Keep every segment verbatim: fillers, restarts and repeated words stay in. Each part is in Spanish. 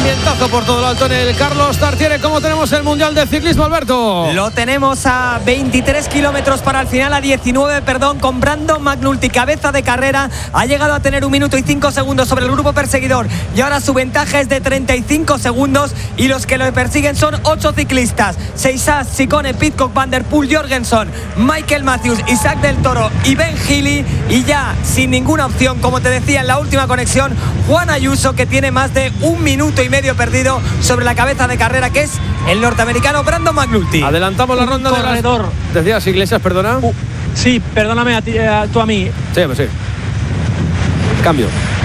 ambientazo por todo lo alto en el Carlos Tartiere. ¿Cómo tenemos el Mundial de Ciclismo, Alberto? Lo tenemos a veintitrés kilómetros para el final, a diecinueve, perdón, con Brandon McNulty, cabeza de carrera. Ha llegado a tener un minuto y cinco segundos sobre el grupo perseguidor y ahora su ventaja es de treinta y cinco segundos y los que lo persiguen son ocho ciclistas: Seisas, Sicone, Pidcock, Van der Poel, Jorgensen, Michael Matthews, Isaac del Toro y Ben Healy, y ya sin ninguna opción, como te decía en la última conexión, Juan Ayuso, que tiene más de un minuto y medio perdido sobre la cabeza de carrera, que es el norteamericano Brandon McNulty. Adelantamos la ronda de corredor. Las... Decías, Iglesias, perdona. Uh, sí, perdóname a ti, a, tú a mí. Sí, pues sí. Cambio.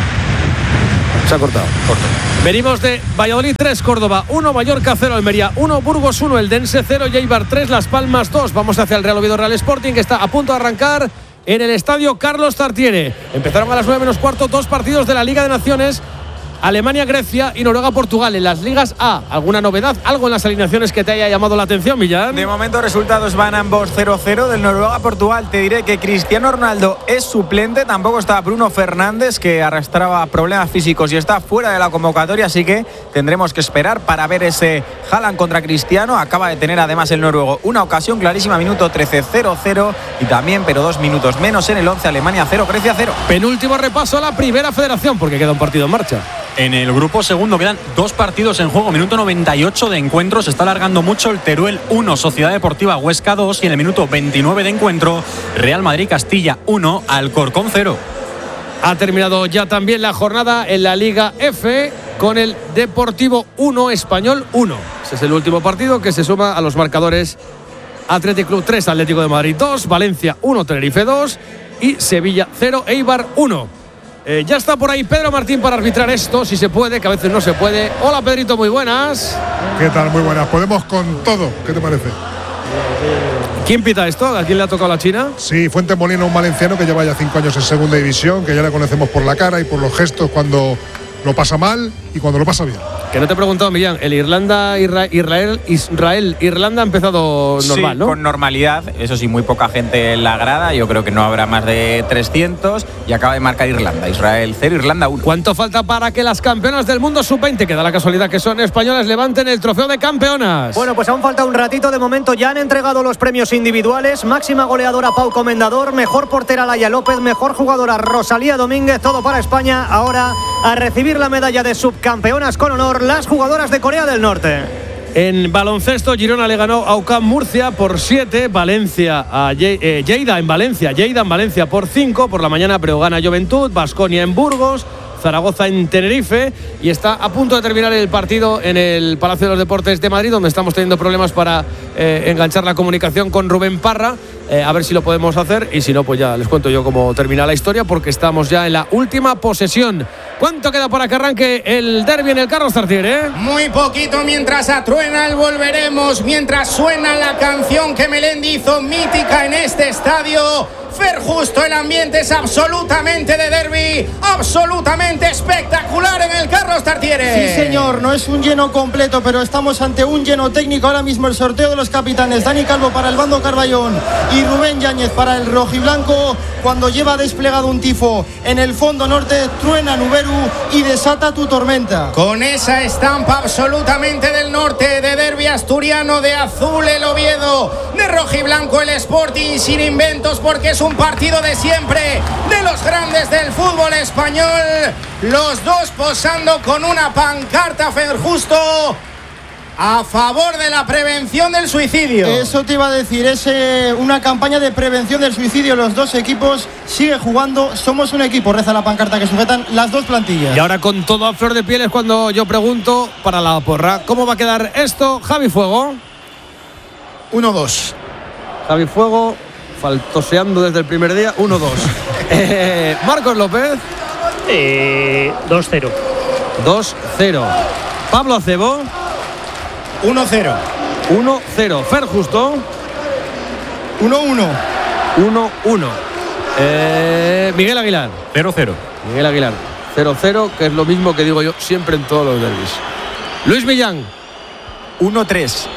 Se ha cortado. Corto. Venimos de Valladolid tres, Córdoba uno, Mallorca cero, Almería uno, Burgos uno, Eldense cero, Eibar tres, Las Palmas dos. Vamos hacia el Real Oviedo Real Sporting, que está a punto de arrancar en el estadio Carlos Tartiere. Empezaron a las nueve menos cuarto dos partidos de la Liga de Naciones: Alemania-Grecia y Noruega-Portugal. En las ligas A, ¿alguna novedad? ¿Algo en las alineaciones que te haya llamado la atención, Millán? De momento resultados van ambos cero cero. Del Noruega-Portugal te diré que Cristiano Ronaldo es suplente. Tampoco está Bruno Fernández, que arrastraba problemas físicos y está fuera de la convocatoria, así que tendremos que esperar para ver ese Haaland contra Cristiano. Acaba de tener además el noruego una ocasión clarísima, minuto trece, cero cero, y también, pero dos minutos menos en el once, Alemania cero, Grecia cero. Penúltimo repaso a la Primera Federación, porque queda un partido en marcha. En el grupo segundo quedan dos partidos en juego, minuto noventa y ocho de encuentro. Se está alargando mucho. El Teruel uno, Sociedad Deportiva Huesca dos, y en el minuto veintinueve de encuentro, Real Madrid-Castilla uno, Alcorcón cero. Ha terminado ya también la jornada en la Liga F con el Deportivo uno, Español uno. Ese es el último partido que se suma a los marcadores: Athletic Club tres, Atlético de Madrid dos, Valencia uno, Tenerife dos y Sevilla cero, Eibar uno. Eh, ya está por ahí Pedro Martín para arbitrar esto, si se puede, que a veces no se puede. Hola, Pedrito, muy buenas. ¿Qué tal? Muy buenas. Podemos con todo. ¿Qué te parece? ¿Quién pita esto? ¿A quién le ha tocado la China? Sí, Fuentes Molina, un valenciano que lleva ya cinco años en segunda división, que ya le conocemos por la cara y por los gestos cuando lo pasa mal y cuando lo pasa bien. Que no te he preguntado, Millán, el Irlanda, Isra Israel, Israel, Irlanda ha empezado normal, sí, ¿no? Con normalidad, eso sí, muy poca gente en la grada, yo creo que no habrá más de trescientos, y acaba de marcar Irlanda, Israel cero, Irlanda uno. ¿Cuánto falta para que las campeonas del mundo sub veinte, que da la casualidad que son españolas, levanten el trofeo de campeonas? Bueno, pues aún falta un ratito. De momento ya han entregado los premios individuales: máxima goleadora Pau Comendador, mejor portera Laia López, mejor jugadora Rosalía Domínguez, todo para España. Ahora a recibir la medalla de subcampeonas con honor las jugadoras de Corea del Norte. En baloncesto, Girona le ganó a U C A M Murcia por siete, Valencia a Ye eh, Lleida en Valencia, Lleida en Valencia por cinco, por la mañana Breogán a Juventud, Baskonia en Burgos, Zaragoza en Tenerife, y está a punto de terminar el partido en el Palacio de los Deportes de Madrid, donde estamos teniendo problemas para eh, enganchar la comunicación con Rubén Parra. Eh, a ver si lo podemos hacer, y si no, pues ya les cuento yo cómo termina la historia, porque estamos ya en la última posesión. ¿Cuánto queda para que arranque el derbi en el Carlos Tartiere? Muy poquito, mientras atruena el volveremos, mientras suena la canción que Melendi hizo mítica en este estadio. Fer Justo, el ambiente es absolutamente de derbi, absolutamente espectacular en el Carlos Tartiere. Sí, señor, no es un lleno completo, pero estamos ante un lleno técnico. Ahora mismo el sorteo de los capitanes: Dani Calvo para el bando Carballón y Rubén Yáñez para el rojiblanco. Cuando lleva desplegado un tifo en el fondo norte, truena Nuberu y desata tu tormenta. Con esa estampa absolutamente del norte, de derbi asturiano, de azul el Oviedo, de rojiblanco el Sporting, sin inventos, porque es un partido de siempre, de los grandes del fútbol español. Los dos posando con una pancarta, Fer Justo, a favor de la prevención del suicidio. Eso te iba a decir, es eh, una campaña de prevención del suicidio. Los dos equipos siguen jugando, somos un equipo, reza la pancarta que sujetan las dos plantillas. Y ahora con todo a flor de piel es cuando yo pregunto para la porra, ¿cómo va a quedar esto? Javi Fuego. uno dos. Javi Fuego, faltoseando desde el primer día, uno dos. eh, Marcos López. Eh, dos cero. dos cero. Pablo Acebo. uno cero. uno cero. Fer Justo. uno uno. uno uno. Eh, Miguel Aguilar. cero cero. Miguel Aguilar. cero cero, que es lo mismo que digo yo siempre en todos los derbis. Luis Millán. uno tres.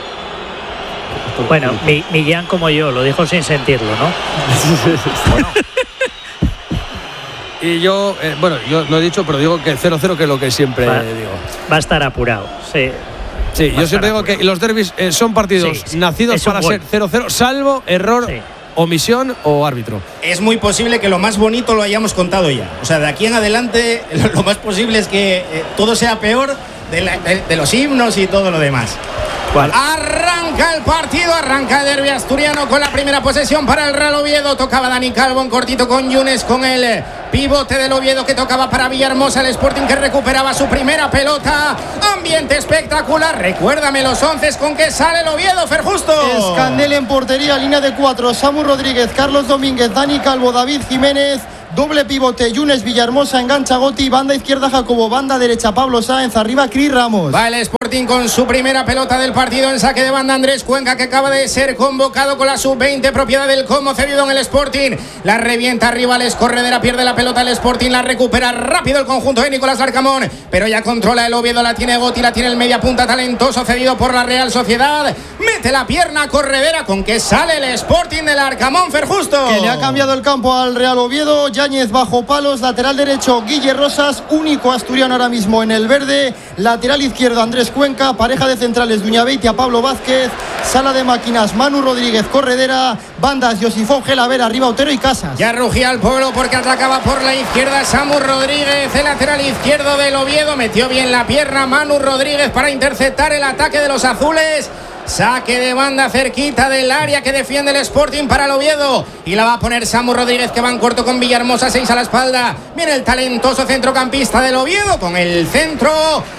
Bueno, Mi, Millán como yo, lo dijo sin sentirlo, ¿no? Bueno. Y yo, eh, bueno, yo no he dicho, pero digo que cero cero, que es lo que siempre va, digo. Va a estar apurado, sí. Sí, yo siempre digo que los derbis eh, son partidos sí, sí, nacidos para ser cero cero, salvo error, sí. omisión o árbitro. Es muy posible que lo más bonito lo hayamos contado ya. O sea, de aquí en adelante lo más posible es que eh, todo sea peor de, la, de, de los himnos y todo lo demás. ¿Cuál? Arranca el partido, arranca el derbi asturiano con la primera posesión para el Real Oviedo. Tocaba Dani Calvo en cortito con Yunes, con el pivote del Oviedo que tocaba para Villahermosa. El Sporting que recuperaba su primera pelota. Ambiente espectacular. Recuérdame los once con que sale el Oviedo, Fer Justo. Escandel en portería, línea de cuatro. Samu Rodríguez, Carlos Domínguez, Dani Calvo, David Jiménez. Doble pivote, Yunes, Villahermosa, engancha Goti, banda izquierda Jacobo, banda derecha Pablo Sáenz, arriba Cris Ramos. Va el Sporting con su primera pelota del partido en saque de banda. Andrés Cuenca, que acaba de ser convocado con la sub veinte, propiedad del Como cedido en el Sporting. La revienta arriba, les corredera, pierde la pelota el Sporting, la recupera rápido el conjunto de Nicolás Larcamón, pero ya controla el Oviedo, la tiene Goti, la tiene el media punta talentoso cedido por la Real Sociedad. Mete la pierna corredera con que sale el Sporting del Arcamón, Fer Justo. Que le ha cambiado el campo al Real Oviedo. Yáñez bajo palos, lateral derecho Guille Rosas, único asturiano ahora mismo en el verde. Lateral izquierdo Andrés Cuenca, pareja de centrales Duñabeitia, Pablo Vázquez, sala de máquinas Manu Rodríguez, corredera, bandas Josifón Gelavera, arriba Otero y Casas. Ya rugía el pueblo porque atacaba por la izquierda Samu Rodríguez, el lateral izquierdo del Oviedo, metió bien la pierna Manu Rodríguez para interceptar el ataque de los azules. Saque de banda cerquita del área que defiende el Sporting para el Oviedo. Y la va a poner Samu Rodríguez, que va en corto con Villahermosa, seis a la espalda. Viene el talentoso centrocampista del Oviedo con el centro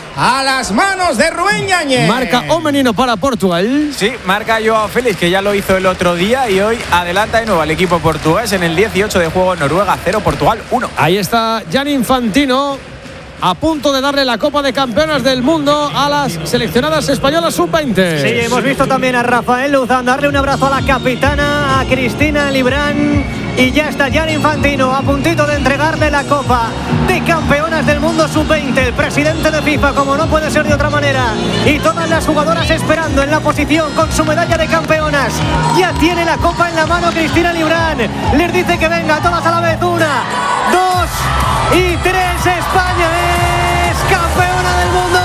a las manos de Rubén Yáñez. Marca Omenino para Portugal. Sí, marca Joao Félix, que ya lo hizo el otro día y hoy adelanta de nuevo al equipo portugués en el dieciocho de juego. Noruega cero, Portugal uno. Ahí está Gianni Infantino, a punto de darle la Copa de Campeonas del Mundo a las seleccionadas españolas sub veinte. Sí, hemos visto también a Rafael Luzán darle un abrazo a la capitana, a Cristina Librán, y ya está Gianni Infantino a puntito de entregarle la Copa de Campeonas del Mundo sub veinte. El presidente de FIFA, como no puede ser de otra manera, y todas las jugadoras esperando en la posición con su medalla de campeonas. Ya tiene la Copa en la mano Cristina Librán. Les dice que venga todas a la vez. Una, dos y tres. España es campeona del mundo.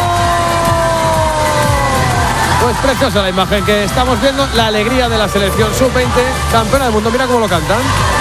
Pues preciosa la imagen que estamos viendo, la alegría de la selección sub veinte, campeona del mundo. Mira cómo lo cantan.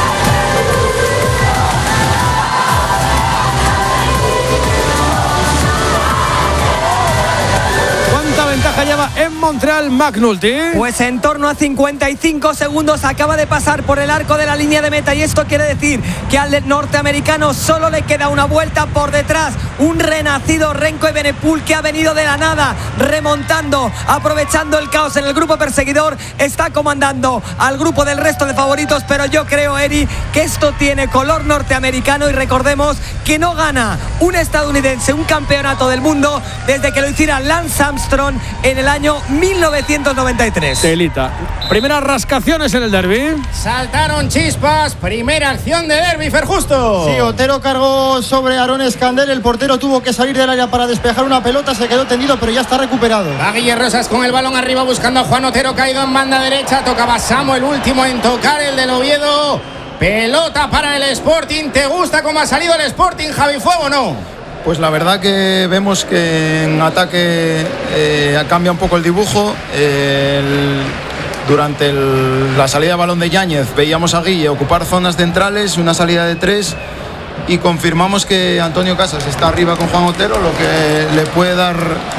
¿Cuánta ventaja lleva en Montreal McNulty? Pues en torno a cincuenta y cinco segundos. Acaba de pasar por el arco de la línea de meta, y esto quiere decir que al norteamericano solo le queda una vuelta por detrás. Un renacido Renko Evenepoel, que ha venido de la nada, remontando, aprovechando el caos en el grupo perseguidor. Está comandando al grupo del resto de favoritos, pero yo creo, Eri, que esto tiene color norteamericano, y recordemos que no gana un estadounidense un campeonato del mundo desde que lo hiciera Lance Armstrong en el año mil novecientos noventa y tres. Telita. Primeras rascaciones en el derbi. Saltaron chispas, primera acción de derbi, Fer Justo. Sí, Otero cargó sobre Aaron Escandel, el portero tuvo que salir del área para despejar una pelota, se quedó tendido, pero ya está recuperado. Va Guille Rosas con el balón arriba buscando a Juan Otero, caído en banda derecha, tocaba Samu, el último en tocar, el del Oviedo. Pelota para el Sporting. ¿Te gusta cómo ha salido el Sporting, Javi Fuego, o no? Pues la verdad que vemos que en ataque eh, cambia un poco el dibujo. Eh, el, durante el, la salida de balón de Yáñez veíamos a Guille ocupar zonas centrales, una salida de tres, y confirmamos que Antonio Casas está arriba con Juan Otero, lo que le puede dar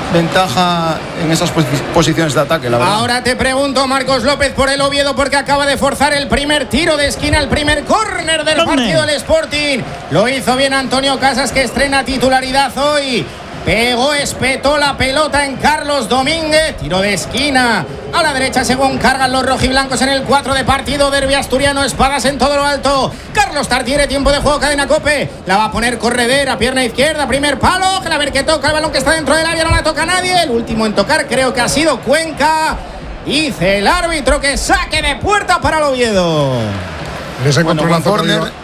ventaja en esas pos posiciones de ataque, la verdad. Ahora te pregunto, Marcos López, por el Oviedo, porque acaba de forzar el primer tiro de esquina, el primer córner del ¿Dónde? partido del Sporting. Lo hizo bien Antonio Casas, que estrena titularidad hoy. Pegó, espetó la pelota en Carlos Domínguez. Tiro de esquina a la derecha según cargan los rojiblancos en el cuatro de partido. Derbi asturiano, espadas en todo lo alto. Carlos Tartiere, tiempo de juego, cadena Cope. La va a poner corredera, pierna izquierda, primer palo. A ver qué toca, el balón que está dentro del área, no la toca nadie. El último en tocar creo que ha sido Cuenca. Dice el árbitro que saque de puerta para el Oviedo. En ese bueno, encontronazo que había...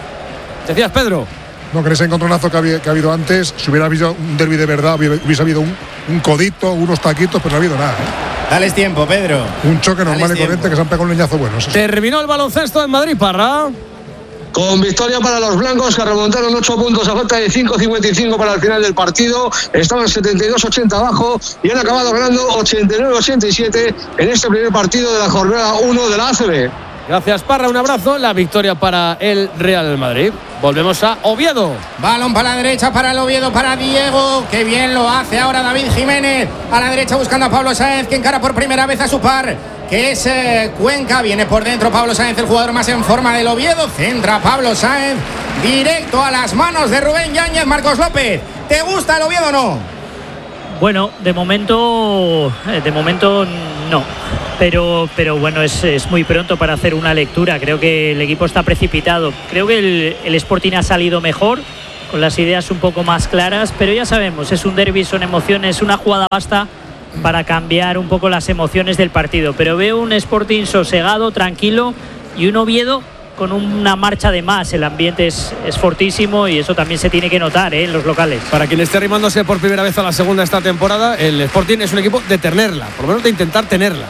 Decías, Pedro. No, que en ese encontronazo que, había, que ha habido antes, si hubiera habido un derbi de verdad, hubiese habido un, un codito, unos taquitos, pero no ha habido nada, ¿eh? Dales tiempo, Pedro. Un choque normal Dales y corriente tiempo. que se han pegado un leñazo bueno. Eso sí. Terminó el baloncesto en Madrid, Parra. con victoria para los blancos, que remontaron ocho puntos a falta de cinco cincuenta y cinco para el final del partido. Estaban setenta y dos ochenta abajo y han acabado ganando ochenta y nueve ochenta y siete en este primer partido de la jornada uno de la A C B. Gracias, Parra, un abrazo. La victoria para el Real Madrid. Volvemos a Oviedo. Balón para la derecha para el Oviedo, para Diego. Qué bien lo hace ahora David Jiménez. A la derecha buscando a Pablo Sáenz, que encara por primera vez a su par, que es eh, Cuenca. Viene por dentro Pablo Sáenz, el jugador más en forma del Oviedo. Centra Pablo Sáenz directo a las manos de Rubén Yáñez. Marcos López, ¿te gusta el Oviedo o no? Bueno, de momento, de momento no. Pero, pero bueno, es, es muy pronto para hacer una lectura. Creo que el equipo está precipitado. Creo que el, el Sporting ha salido mejor, con las ideas un poco más claras, pero ya sabemos, es un derbi, son emociones, una jugada basta para cambiar un poco las emociones del partido. Pero veo un Sporting sosegado, tranquilo, y un Oviedo con una marcha de más. El ambiente es, es fortísimo y eso también se tiene que notar, ¿eh?, en los locales. Para quien esté arrimándose por primera vez a la segunda esta temporada, el Sporting es un equipo de tenerla, por lo menos de intentar tenerla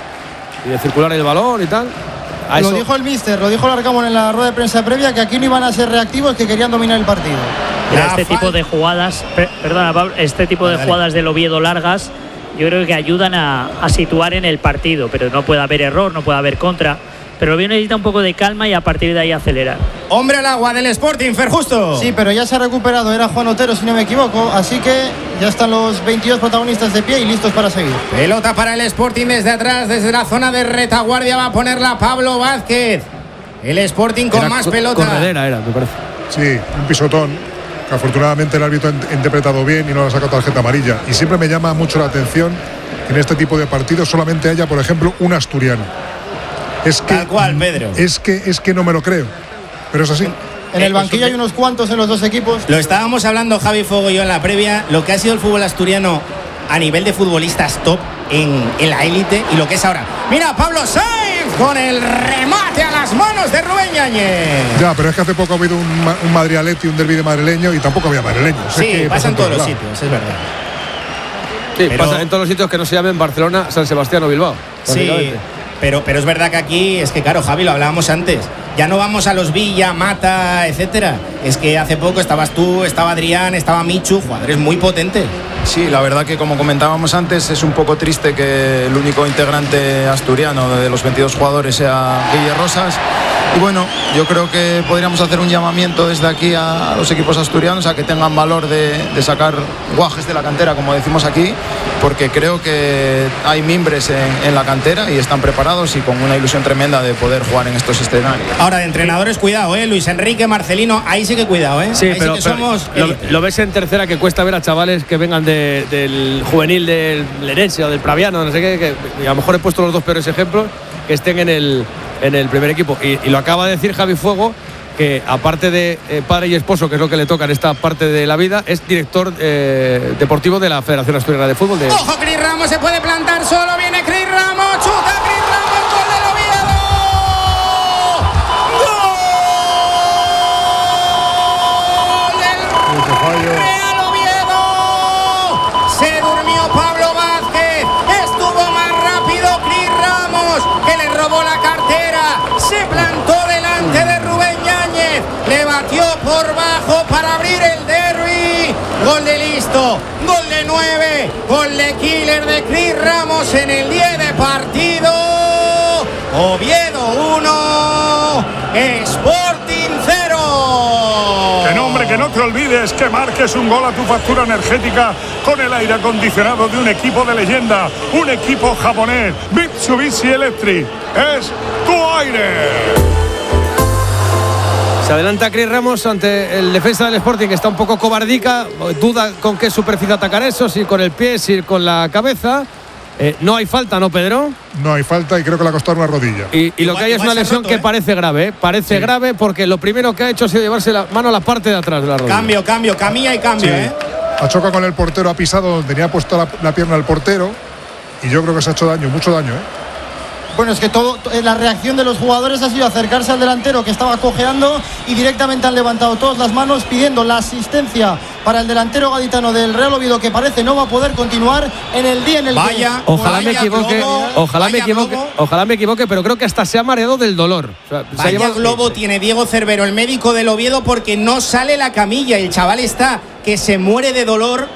y de circular el balón y tal. A lo eso... dijo el míster, lo dijo Larcamón en la rueda de prensa previa, que aquí no iban a ser reactivos, que querían dominar el partido. Pero este tipo de jugadas, per, perdona Pablo, este tipo de jugadas del Oviedo largas, yo creo que ayudan a, a situar en el partido, pero no puede haber error, no puede haber contra. Pero el Oviedo necesita un poco de calma y a partir de ahí acelerar. Hombre al agua del Sporting, Fer Justo. Sí, pero ya se ha recuperado, era Juan Otero si no me equivoco, así que ya están los veintidós protagonistas de pie y listos para seguir. Pelota para el Sporting desde atrás, desde la zona de retaguardia va a ponerla Pablo Vázquez. El Sporting con era más co pelota. Corredera era, me parece. Sí, un pisotón que afortunadamente el árbitro ha interpretado bien y no le ha sacado tarjeta amarilla. Y siempre me llama mucho la atención que en este tipo de partidos solamente haya, por ejemplo, un asturiano. Es que, Tal cual, Pedro. Es que, es que no me lo creo, pero es así. En el banquillo hay unos cuantos en los dos equipos. Lo estábamos hablando Javi Fuego y yo en la previa, lo que ha sido el fútbol asturiano a nivel de futbolistas top en, en la élite y lo que es ahora. Mira, Pablo Sáenz con el remate a las manos de Rubén Yáñez. Ya, pero es que hace poco ha habido un, un Madrid-Atleti, un derbi de madrileño y tampoco había madrileños. Sí, es que pasa en todos los lados. sitios, es verdad. Sí, pero... pasa en todos los sitios que no se llamen Barcelona, San Sebastián o Bilbao. Sí. Pero, pero es verdad que aquí, es que claro, Javi, lo hablábamos antes, ya no vamos a los Villa, Mata, etcétera. Es que hace poco estabas tú, estaba Adrián, estaba Michu, jugadores muy potentes. Sí, la verdad que como comentábamos antes, es un poco triste que el único integrante asturiano de los veintidós jugadores sea Guille Rosas. Y bueno, yo creo que podríamos hacer un llamamiento desde aquí a los equipos asturianos a que tengan valor de, de sacar guajes de la cantera, como decimos aquí, porque creo que hay mimbres en, en la cantera y están preparados y con una ilusión tremenda de poder jugar en estos escenarios. Ahora, de entrenadores, cuidado, ¿eh? Luis Enrique, Marcelino, ahí sí que cuidado, ¿eh? Sí, ahí pero, sí que pero somos lo, lo ves en tercera, que cuesta ver a chavales que vengan de, del juvenil del Lerense o del Praviano, no sé qué, que a lo mejor he puesto los dos peores ejemplos, que estén en el, en el primer equipo. Y, y lo acaba de decir Javi Fuego, que aparte de eh, padre y esposo, que es lo que le toca en esta parte de la vida, es director eh, deportivo de la Federación Asturiana de Fútbol. De... ¡Ojo, Cris Ramos se puede plantar solo! ¡Viene Cris Ramos! ¡Chuta Cris Ramos! ¡Gol del Oviedo! ¡Gol del Real Oviedo! Se durmió Pablo Vázquez. Estuvo más rápido Cris Ramos, que le robó la cartera. Se plantó delante de Rubén Yáñez. Le batió por bajo para abrir el derbi. Gol de listo, gol de nueve, gol de killer de Cris Ramos en el diez de partido. Oviedo uno, Sporting cero. Que no, hombre, que no te olvides que marques un gol a tu factura energética con el aire acondicionado de un equipo de leyenda, un equipo japonés, Mitsubishi Electric. Es tu aire. Se adelanta Cris Ramos ante el defensa del Sporting, que está un poco cobardica, duda con qué superficie atacar eso, si con el pie, si con la cabeza. Eh, no hay falta, ¿no, Pedro? No hay falta y creo que le ha costado una rodilla. Y, y lo que hay es una lesión roto, que ¿eh? parece grave, ¿eh? Parece sí. grave porque lo primero que ha hecho ha sido llevarse la mano a la parte de atrás de la rodilla. Cambio, cambio, camilla y cambio, sí. ¿eh? Ha chocado con el portero, ha pisado donde tenía puesto la, la pierna al portero y yo creo que se ha hecho daño, mucho daño, ¿eh? Bueno, es que todo, la reacción de los jugadores ha sido acercarse al delantero que estaba cojeando y directamente han levantado todas las manos pidiendo la asistencia para el delantero gaditano del Real Oviedo, que parece no va a poder continuar en el día en el vaya, que... Ojalá vaya me equivoque, globo, ojalá me equivoque, globo. ojalá me equivoque, pero creo que hasta se ha mareado del dolor. O sea, se ha Vaya llevado- globo tiene Diego Cervero, el médico del Oviedo, porque no sale la camilla. El chaval está que se muere de dolor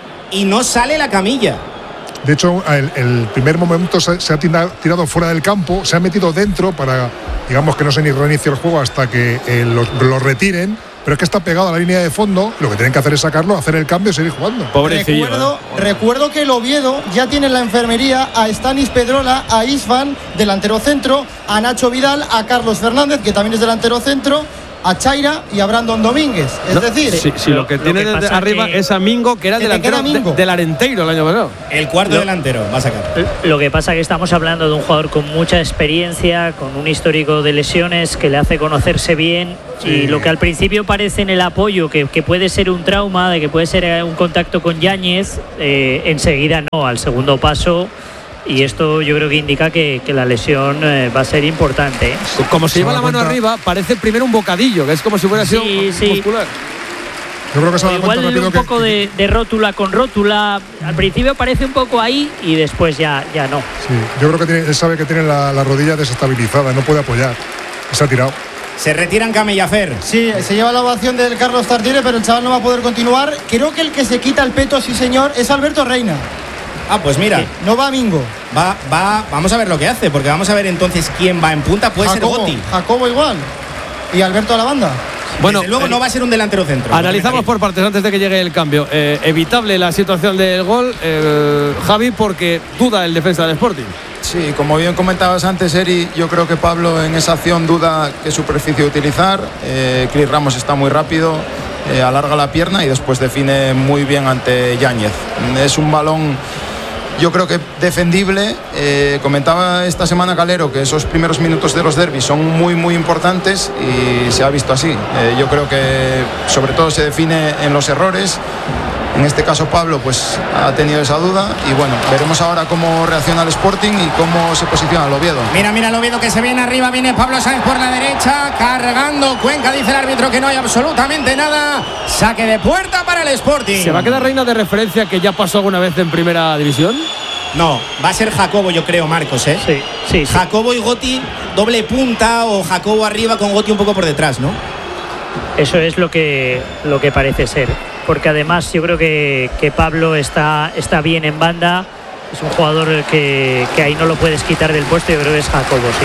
y no sale la camilla. De hecho, el, el primer momento se, se ha tirado, tirado fuera del campo, se ha metido dentro para, digamos que no se ni reinicie el juego hasta que eh, lo, lo retiren, pero es que está pegado a la línea de fondo, lo que tienen que hacer es sacarlo, hacer el cambio y seguir jugando. Pobrecillo. Recuerdo, ¿eh? recuerdo que el Oviedo ya tiene en la enfermería a Stanis Pedrola, a Isvan, delantero centro, a Nacho Vidal, a Carlos Fernández, que también es delantero centro, a Chaira y a Brandon Domínguez. Es No, decir, sí, sí, lo, lo- que lo tiene que desde pasa arriba que- es a Mingo, que era que te delantero queda Mingo. de- del Arenteiro el año pasado. El cuarto Lo- delantero va a sacar. Lo que pasa es que estamos hablando de un jugador con mucha experiencia, con un histórico de lesiones que le hace conocerse bien, y lo que al principio parece en el apoyo que, que puede ser un trauma, de que puede ser un contacto con Yáñez, eh, enseguida no, al segundo paso. Y esto yo creo que indica que, que la lesión eh, va a ser importante. ¿eh? Como se Se lleva da la mano cuenta- arriba, parece primero un bocadillo, que es como si hubiera sido Sí, sí. muscular. Yo creo que se O da igual cuenta rápido un que- poco de, de rótula con rótula. Al principio parece un poco ahí y después ya, ya no. Sí, yo creo que tiene, él sabe que tiene la, la rodilla desestabilizada, no puede apoyar. Y se ha tirado. Se retiran Camellafer. sí, se lleva la ovación del Carlos Tartiere, pero el chaval no va a poder continuar. Creo que el que se quita el peto, sí señor, es Alberto Reina. Ah, pues mira, No va Mingo. va, va, vamos a ver lo que hace, porque vamos a ver entonces quién va en punta. Puede Jacobo, ser Gotti. Jacobo igual. Y Alberto a la banda. Bueno, Desde luego eh, no va a ser un delantero centro. analizamos por partes antes de que llegue el cambio. Eh, evitable la situación del gol, eh, Javi, porque duda el defensa del Sporting. Sí, como bien comentabas antes, Eri, yo creo que Pablo en esa acción duda qué superficie utilizar. Eh, Chris Ramos está muy rápido, eh, alarga la pierna y después define muy bien ante Yáñez. Es un balón, yo creo que defendible. Eh, comentaba esta semana Calero que esos primeros minutos de los derbis son muy muy importantes y se ha visto así. Eh, yo creo que sobre todo se define en los errores. En este caso Pablo pues ha tenido esa duda y bueno, veremos ahora cómo reacciona el Sporting y cómo se posiciona el Oviedo. Mira, mira el Oviedo que se viene arriba, viene Pablo Sáenz por la derecha, cargando Cuenca, dice el árbitro que no hay absolutamente nada. Saque de puerta para el Sporting. ¿Se va a quedar Reina de referencia que ya pasó alguna vez en primera división? No, va a ser Jacobo, yo creo, Marcos, ¿eh? Sí, sí, sí. Jacobo y Gotti, doble punta, o Jacobo arriba con Gotti un poco por detrás, ¿no? Eso es lo que, lo que parece ser. Porque además yo creo que, que Pablo está, está bien en banda. Es un jugador que, que ahí no lo puedes quitar del puesto. Yo creo que es Jacobo, sí.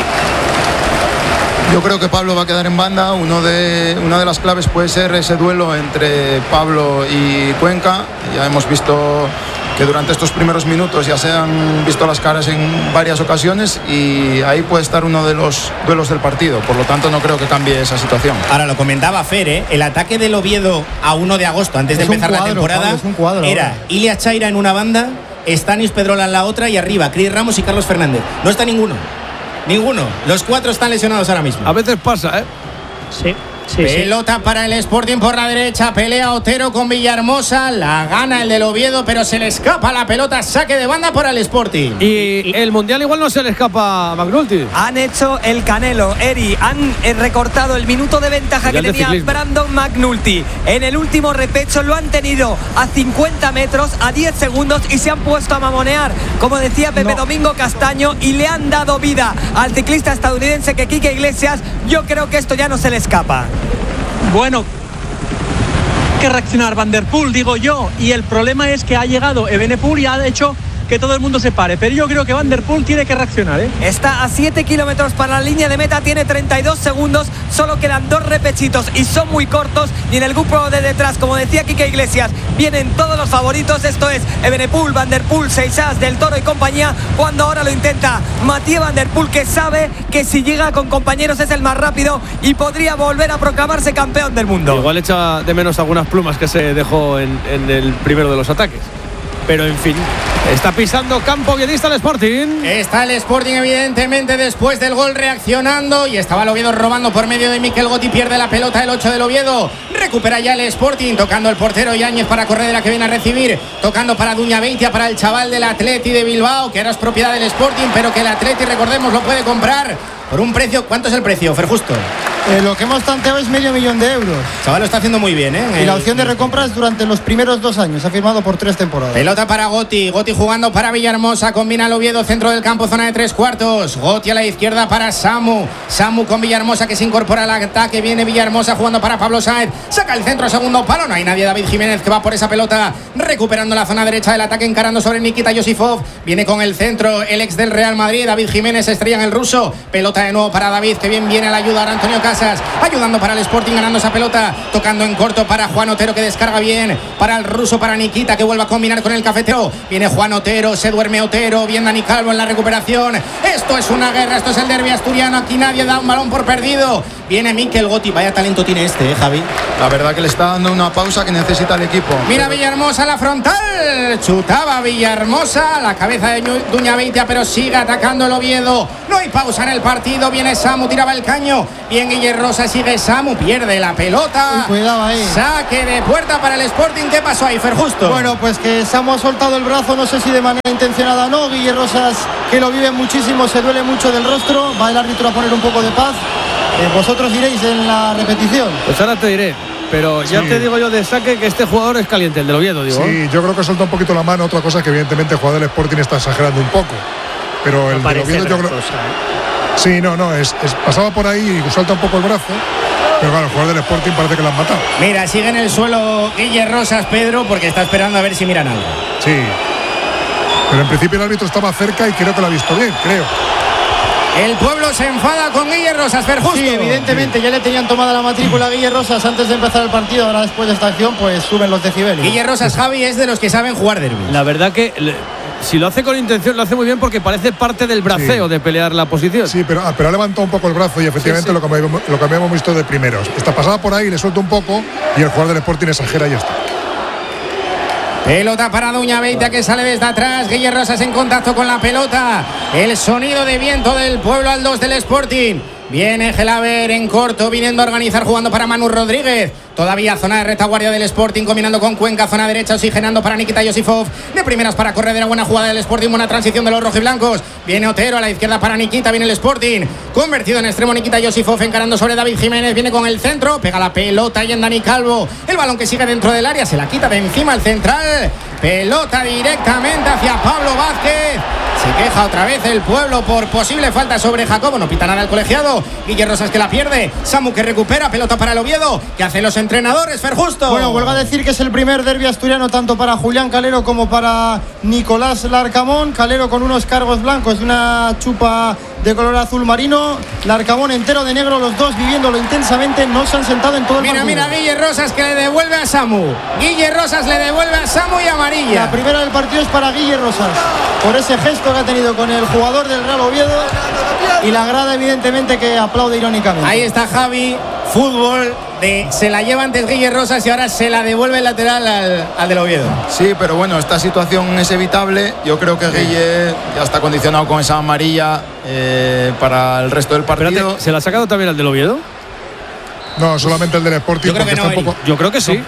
Yo creo que Pablo va a quedar en banda. Uno de, una de las claves puede ser ese duelo entre Pablo y Cuenca. Ya hemos visto que durante estos primeros minutos ya se han visto las caras en varias ocasiones y ahí puede estar uno de los duelos del partido. Por lo tanto, no creo que cambie esa situación. Ahora lo comentaba Fer, ¿eh? El ataque del Oviedo a uno de agosto, antes de Es un empezar la cuadro, temporada, Pablo, es un cuadro era ahora. Ilia Chaira en una banda, Stanis Pedrola en la otra y arriba Chris Ramos y Carlos Fernández. No está ninguno. Ninguno. Los cuatro están lesionados ahora mismo. A veces pasa, ¿eh? Sí, sí, sí. Pelota para el Sporting por la derecha, pelea Otero con Villahermosa, la gana el del Oviedo, pero se le escapa la pelota, saque de banda para el Sporting. Y el Mundial igual no se le escapa a McNulty. Han hecho el Canelo, Eri, han eh, recortado el minuto de ventaja Mundial que de tenía ciclismo. Brandon McNulty. En el último repecho lo han tenido a cincuenta metros, a diez segundos y se han puesto a mamonear, como decía Pepe No. Domingo Castaño, y le han dado vida al ciclista estadounidense que Quique Iglesias. Yo creo que esto ya no se le escapa. Bueno, que reaccionar Van der Poel, digo yo, y el problema es que ha llegado Evenepoel y ha hecho que todo el mundo se pare, pero yo creo que Van der Poel tiene que reaccionar, ¿eh? Está a siete kilómetros para la línea de meta, tiene treinta y dos segundos, solo quedan dos repechitos y son muy cortos. Y en el grupo de detrás, como decía Quique Iglesias, vienen todos los favoritos. Esto es Evenepoel, Van der Poel, Seixas, Del Toro y compañía. Cuando ahora lo intenta Mathieu Van der Poel, que sabe que si llega con compañeros es el más rápido y podría volver a proclamarse campeón del mundo. Igual echa de menos algunas plumas que se dejó en, en el primero de los ataques. Pero en fin, está pisando campo oviedista el Sporting. Está el Sporting evidentemente después del gol reaccionando y estaba el Oviedo robando por medio de Mikel Gotti, pierde la pelota el ocho del Oviedo, recupera ya el Sporting, tocando el portero Yáñez para Corredera que viene a recibir, tocando para Duña Beitia, para el chaval del Atleti de Bilbao, que ahora es propiedad del Sporting, pero que el Atleti, recordemos, lo puede comprar por un precio. ¿Cuánto es el precio, Fer Justo? Eh, lo que hemos tanteado es medio millón de euros. Chaval, lo está haciendo muy bien, ¿eh? Y la opción de recompra es durante los primeros dos años. Ha firmado por tres temporadas. Pelota para Goti. Goti jugando para Villahermosa. Combina el Oviedo, centro del campo, zona de tres cuartos. Goti a la izquierda para Samu. Samu con Villahermosa que se incorpora al ataque. Viene Villahermosa jugando para Pablo Sáez. Saca el centro, segundo palo. No hay nadie. David Jiménez que va por esa pelota. Recuperando la zona derecha del ataque, encarando sobre Nikita Yosifov. Viene con el centro el ex del Real Madrid. David Jiménez estrella en el ruso. Pelota de nuevo para David, que bien viene a la ayuda ahora Antonio Casas. Ayudando para el Sporting, ganando esa pelota, tocando en corto para Juan Otero que descarga bien, para el ruso, para Nikita que vuelve a combinar con el cafetero. Viene Juan Otero, se duerme Otero, bien Dani Calvo en la recuperación. Esto es una guerra, esto es el derbi asturiano, aquí nadie da un balón por perdido. Viene Mikel Goti, vaya talento tiene este, ¿eh, Javi? La verdad que le está dando una pausa que necesita el equipo. Mira Villahermosa la frontal, chutaba Villahermosa, la cabeza de Duña Beitia, pero sigue atacando el Oviedo. No hay pausa en el partido, viene Samu, tiraba el caño, bien Guille Rosa, sigue Samu, pierde la pelota. Uy, cuidado ahí. Saque de puerta para el Sporting. ¿Qué pasó ahí, Fer Justo? Bueno, pues que Samu ha soltado el brazo, no sé si de manera intencionada o no. Guille Rosas, que lo vive muchísimo, se duele mucho del rostro. Va el árbitro a poner un poco de paz. Eh, vosotros diréis en la repetición. Pues ahora te diré. Pero ya sí. Te digo yo de saque que este jugador es caliente, el del Oviedo, digo. Sí, yo creo que suelta un poquito la mano. Otra cosa que evidentemente el jugador del Sporting está exagerando un poco. Pero el no del Oviedo yo creo... Cosa, ¿eh? Sí, no, no, es, es, pasaba por ahí y suelta un poco el brazo. Pero claro, el jugador del Sporting parece que lo han matado. Mira, sigue en el suelo Guille Rosas, Pedro, porque está esperando a ver si miran algo. Sí. Pero en principio el árbitro estaba cerca y creo que lo ha visto bien, creo. El pueblo se enfada con Guille Rosas, Fer Justo. Sí, evidentemente, sí. Ya le tenían tomada la matrícula a Guille Rosas antes de empezar el partido. Ahora después de esta acción, pues suben los decibeles. Guille Rosas, Javi, es de los que saben jugar derbi. La verdad que si lo hace con intención, lo hace muy bien porque parece parte del braceo sí. de pelear la posición. Sí, pero, ah, pero ha levantado un poco el brazo y efectivamente sí, sí. Lo, que, lo que habíamos visto de primeros. Está pasada por ahí, le suelta un poco y el jugador del Sporting exagera y ya está. Pelota para Duña Beitia que sale desde atrás. Guille Rosas en contacto con la pelota. El sonido de viento del pueblo al dos del Sporting. Viene Gelaber en corto, viniendo a organizar, jugando para Manu Rodríguez. Todavía zona de retaguardia del Sporting, combinando con Cuenca, zona derecha, oxigenando para Nikita Yosifov. De primeras para Corredera, buena jugada del Sporting, buena transición de los rojiblancos. Viene Otero a la izquierda para Nikita, viene el Sporting. Convertido en extremo Nikita Yosifov, encarando sobre David Jiménez, viene con el centro, pega la pelota y en Dani Calvo. El balón que sigue dentro del área, se la quita de encima el central. Pelota directamente hacia Pablo Vázquez. Se queja otra vez el pueblo por posible falta sobre Jacobo. No pita nada el colegiado. Guille Rosas que la pierde. Samu que recupera. Pelota para el Oviedo. ¿Qué hacen los entrenadores, Fer Justo? Bueno, vuelvo a decir que es el primer derbi asturiano tanto para Julián Calero como para Nicolás Larcamón. Calero con unos cargos blancos de una chupa de color azul marino. Larcamón entero de negro. Los dos viviéndolo intensamente. No se han sentado en todo el Mira, partido. mira, Guille Rosas que le devuelve a Samu. Guille Rosas le devuelve a Samu y amarilla. La primera del partido es para Guille Rosas por ese gesto que ha tenido con el jugador del Real Oviedo y la grada evidentemente que aplaude irónicamente. Ahí está Javi, fútbol de se la lleva antes Guille Rosas y ahora se la devuelve el lateral al, al del Oviedo. Sí, pero bueno, esta situación es evitable. Yo creo que Guille ya está condicionado con esa amarilla eh, para el resto del partido. Espérate, ¿se la ha sacado también al del Oviedo? No, no, el del Sporting. Yo creo que no, poco... Yo creo que sí.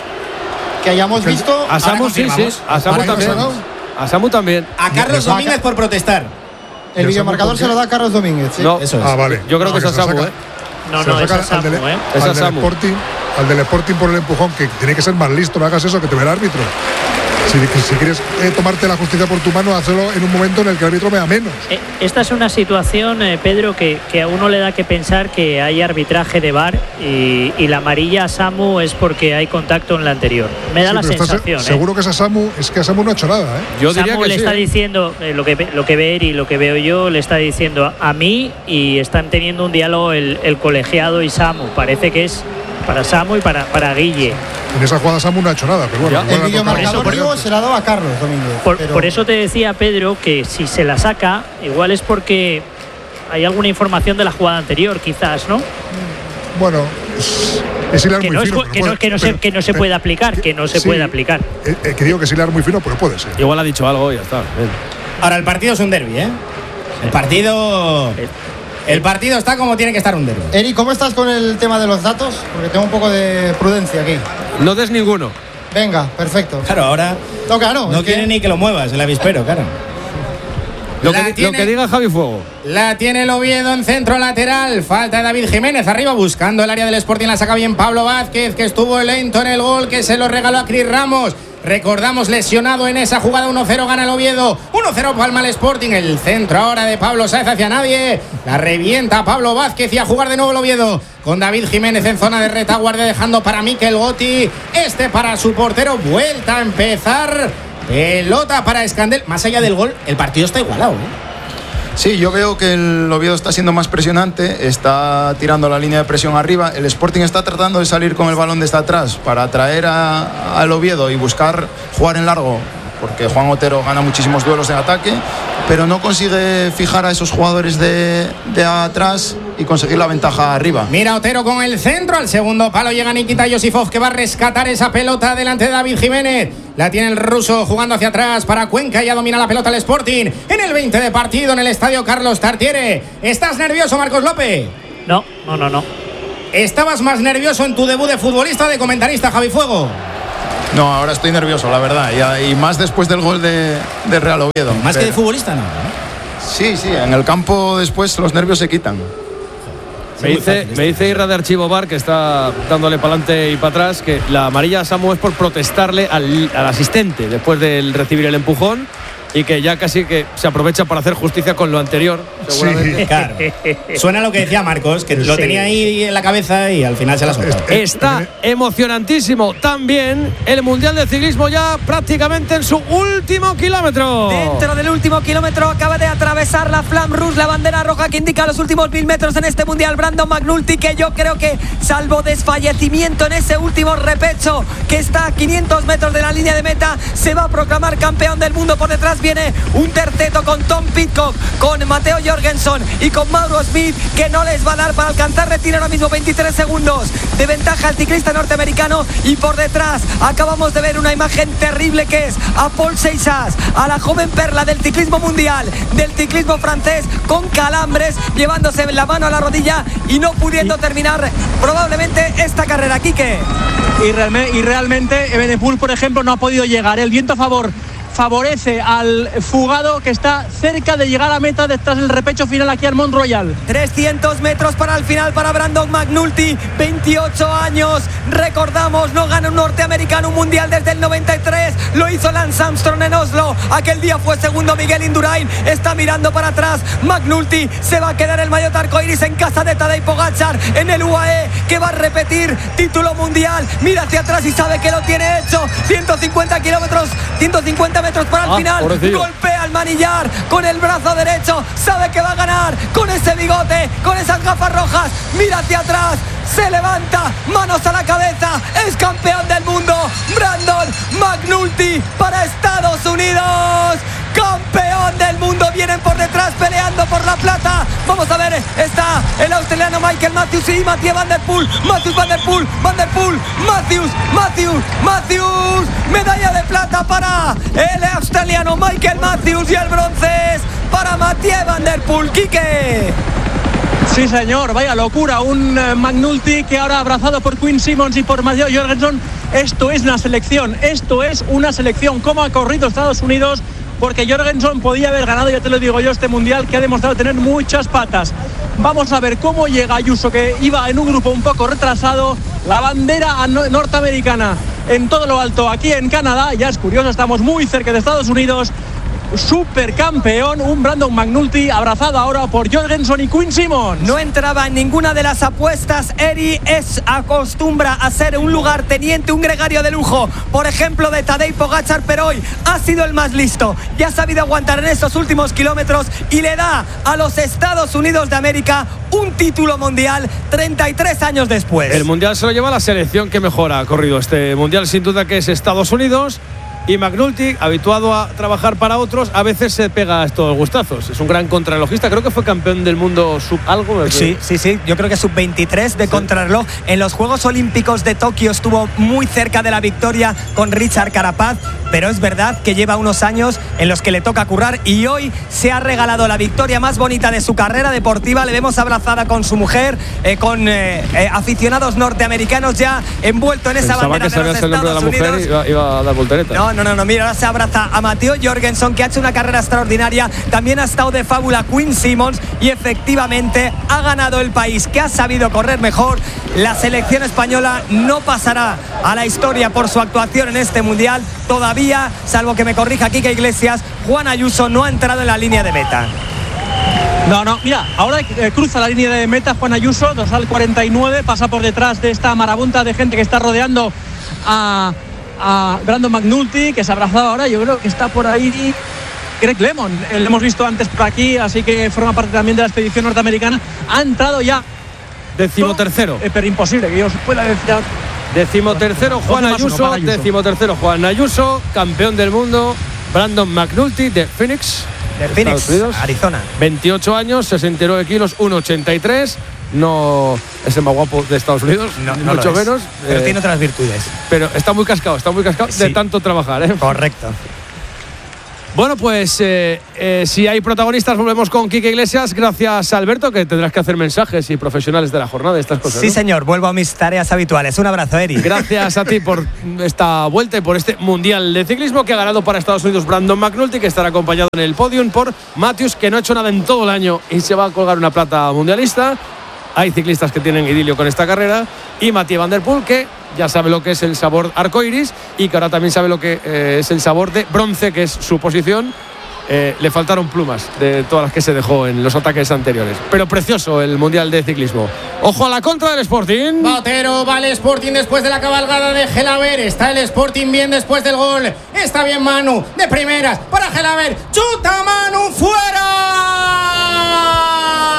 Que hayamos visto. A Samu sí, sí. A Samu también. A Samu también. A Carlos Domínguez por protestar. El videomarcador se lo da a Carlos Domínguez. ¿sí? No, eso es. Ah, vale. Yo creo no, que es a Samu, ¿eh? No, no, es a Samu, al del, ¿eh? Es a al Samu. Del Sporting, al del Sporting por el empujón, que tiene que ser más listo, no hagas eso, que te ve el árbitro. Si, si quieres eh, tomarte la justicia por tu mano, hazlo en un momento en el que el árbitro vea menos. Eh, esta es una situación, eh, Pedro, que, que a uno le da que pensar que hay arbitraje de V A R y, y la amarilla a Samu es porque hay contacto en la anterior. Me da sí, la sensación. Se, seguro eh. que es a Samu, es que a Samu no ha hecho nada. ¿eh? Yo Samu diría que le sí, está ¿eh? diciendo, eh, lo, que, lo que ve Eri, lo que veo yo, le está diciendo a mí y están teniendo un diálogo el, el colegiado y Samu. Parece que es para Samu y para, para Guille. En esa jugada Samu no ha hecho nada, pero bueno. El videomarcador se la ha dado a Carlos Domínguez. Por, pero... por eso te decía, Pedro, que si se la saca, igual es porque hay alguna información de la jugada anterior, quizás, ¿no? Bueno, es, es hilar que muy no fino. Es, que, no, que, no pero, se, que no se pero, puede aplicar, que no se sí, puede aplicar. Eh, eh, que digo que es hilar muy fino, pero puede ser. Igual ha dicho algo y ya está. Bien. Ahora, el partido es un derbi, ¿eh? El partido... El partido está como tiene que estar un derbi. Eri, ¿cómo estás con el tema de los datos? Porque tengo un poco de prudencia aquí. No des ninguno. Venga, perfecto. Claro, ahora no, claro, no es quiere que... ni que lo muevas el avispero, claro. Lo que, tiene, lo que diga Javi Fuego. La tiene el Oviedo en centro lateral. Falta de David Jiménez arriba buscando el área del Sporting. La saca bien Pablo Vázquez, que estuvo lento en el gol, que se lo regaló a Cris Ramos. Recordamos, lesionado en esa jugada. Uno cero gana el Oviedo. uno cero palma el Sporting. El centro ahora de Pablo Sáez hacia nadie. La revienta Pablo Vázquez y a jugar de nuevo el Oviedo. Con David Jiménez en zona de retaguardia, dejando para Mikel Gotti. Este para su portero. Vuelta a empezar. Pelota para Escandel. Más allá del gol, el partido está igualado, ¿eh? Sí, yo veo que el Oviedo está siendo más presionante, está tirando la línea de presión arriba. El Sporting está tratando de salir con el balón desde atrás para atraer a, al Oviedo y buscar jugar en largo, porque Juan Otero gana muchísimos duelos de ataque, pero no consigue fijar a esos jugadores de, de atrás y conseguir la ventaja arriba. Mira Otero con el centro, al segundo palo llega Nikita Yosifov, que va a rescatar esa pelota delante de David Jiménez. La tiene el ruso jugando hacia atrás para Cuenca, ya domina la pelota el Sporting en el veinte de partido en el estadio Carlos Tartiere. ¿Estás nervioso, Marcos López? No, no, no, no. ¿Estabas más nervioso en tu debut de futbolista o de comentarista, Javi Fuego? No, ahora estoy nervioso, la verdad, y, y más después del gol de, de Real Oviedo. Más pero, que de futbolista, ¿no? Sí, sí, en el campo después los nervios se quitan. Me dice, me dice Irra de Archivo Bar, que está dándole para adelante y para atrás, que la amarilla a Samu es por protestarle al, al asistente después de recibir el empujón, y que ya casi que se aprovecha para hacer justicia con lo anterior, seguramente. Sí, claro. Suena lo que decía Marcos, que lo sí. tenía ahí en la cabeza y al final se la soltó. Está emocionantísimo también el Mundial de Ciclismo, ya prácticamente en su último kilómetro. Dentro del último kilómetro acaba de atravesar la Flamme Rouge, la bandera roja que indica los últimos mil metros en este Mundial. Brandon McNulty, que yo creo que, salvo desfallecimiento en ese último repecho, que está a quinientos metros de la línea de meta, se va a proclamar campeón del mundo. Por detrás viene un terceto con Tom Pidcock, con Matteo Jorgensen y con Mauro Smith, que no les va a dar para alcanzar retiro ahora mismo. Veintitrés segundos de ventaja al ciclista norteamericano, y por detrás acabamos de ver una imagen terrible, que es a Paul Seixas, a la joven perla del ciclismo mundial, del ciclismo francés, con calambres, llevándose la mano a la rodilla y no pudiendo terminar probablemente esta carrera. Quique. Y, realme, y realmente Evenepoel, por ejemplo, no ha podido llegar. El viento a favor favorece al fugado, que está cerca de llegar a meta detrás del repecho final aquí al Mont Royal. trescientos metros para el final para Brandon McNulty, veintiocho años. Recordamos, no gana un norteamericano un mundial desde el noventa y tres. Lo hizo Lance Armstrong en Oslo. Aquel día fue segundo Miguel Indurain. Está mirando para atrás. McNulty se va a quedar el maillot arcoiris en casa de Tadej Pogačar en el U A E, que va a repetir título mundial. Mira hacia atrás y sabe que lo tiene hecho. ciento cincuenta kilómetros, ciento cincuenta metros para el ah, final. Pobrecillo. Golpea al manillar con el brazo derecho. Sabe que va a ganar con ese bigote, con esas gafas rojas. Mira hacia atrás, se levanta, manos a la cabeza. Es campeón del mundo, Brandon McNulty para Estados Unidos. Campeón del mundo, vienen por detrás peleando por la plata. Vamos a ver, está el australiano Michael Matthews y Mathieu Van Der Poel. Matthews, Van Der Poel, Van Der Poel, Matthews, Matthews, Matthews. Medalla de plata para el australiano Michael Matthews, y el bronce es para Mathieu Van Der Poel. Quique. Sí, señor, vaya locura. Un uh, McNulty que ahora abrazado por Quinn Simmons y por Matteo Jorgensen. Esto es una selección, esto es una selección. ¿Cómo ha corrido Estados Unidos? Porque Jorgensen podía haber ganado, ya te lo digo yo, este mundial, que ha demostrado tener muchas patas. Vamos a ver cómo llega Ayuso, que iba en un grupo un poco retrasado. La bandera norteamericana en todo lo alto aquí en Canadá. Ya es curioso, estamos muy cerca de Estados Unidos. Supercampeón, un Brandon McNulty abrazado ahora por Jorgensen y Quinn Simmons. No entraba en ninguna de las apuestas. Eri es acostumbra a ser un lugarteniente, un gregario de lujo, por ejemplo de Tadej Pogačar, pero hoy ha sido el más listo y ha sabido aguantar en estos últimos kilómetros, y le da a los Estados Unidos de América un título mundial treinta y tres años después. El mundial se lo lleva la selección que mejor ha corrido este mundial, sin duda, que es Estados Unidos. Y McNulty, habituado a trabajar para otros, a veces se pega estos gustazos. Es un gran contrarrelojista. Creo que fue campeón del mundo sub algo. Sí, sí, sí. Yo creo que sub veintitrés de sí. contrarreloj. En los Juegos Olímpicos de Tokio estuvo muy cerca de la victoria con Richard Carapaz. pero es verdad que lleva unos años en los que le toca currar y hoy se ha regalado la victoria más bonita de su carrera deportiva. Le vemos abrazada con su mujer, eh, con eh, eh, aficionados norteamericanos ya envuelto en esa Pensaba bandera que de los el nombre Estados de la mujer Unidos. Iba, iba a dar voltereta. No, no, no, no, mira, ahora se abraza a Matteo Jorgensen, que ha hecho una carrera extraordinaria. También ha estado de fábula Quinn Simmons y efectivamente ha ganado el país que ha sabido correr mejor. La selección española no pasará a la historia por su actuación en este mundial. Todavía, salvo que me corrija Quique Iglesias, Juan Ayuso no ha entrado en la línea de meta. No, no, mira, ahora eh, cruza la línea de meta Juan Ayuso, dorsal cuarenta y nueve, pasa por detrás de esta marabunta de gente que está rodeando a, a Brandon McNulty, que se ha abrazado ahora. Yo creo que está por ahí Greg Lemon, lo hemos visto antes por aquí, así que forma parte también de la expedición norteamericana. Ha entrado ya. Decimotercero. Eh, pero imposible que yo os pueda decir. Decimotercero Juan Ayuso, Ayuso. Decimotercero Juan Ayuso, campeón del mundo. Brandon McNulty de Phoenix. De Phoenix, Arizona. veintiocho años, sesenta y nueve kilos, uno ochenta y tres. No es el más guapo de Estados Unidos, no, no mucho lo es, menos. Pero eh, tiene otras virtudes. Pero está muy cascado, está muy cascado sí. de tanto trabajar, ¿eh? Correcto. Bueno, pues eh, eh, si hay protagonistas, volvemos con Quique Iglesias. Gracias, Alberto, que tendrás que hacer mensajes y profesionales de la jornada de estas cosas. Sí, ¿no? señor, vuelvo a mis tareas habituales. Un abrazo, Eri. Gracias a ti por esta vuelta y por este Mundial de Ciclismo que ha ganado para Estados Unidos Brandon McNulty, que estará acompañado en el podium por Matthews, que no ha hecho nada en todo el año y se va a colgar una plata mundialista. Hay ciclistas que tienen idilio con esta carrera. Y Mathieu Van Der Poel, que ya sabe lo que es el sabor arcoiris y que ahora también sabe lo que eh, es el sabor de bronce, que es su posición. Eh, le faltaron plumas de todas las que se dejó en los ataques anteriores. Pero precioso el Mundial de Ciclismo. Ojo a la contra del Sporting. Botero va el Sporting después de la cabalgada de Gelaber. Está el Sporting bien después del gol. Está bien Manu, de primeras para Gelaber. ¡Chuta Manu fuera!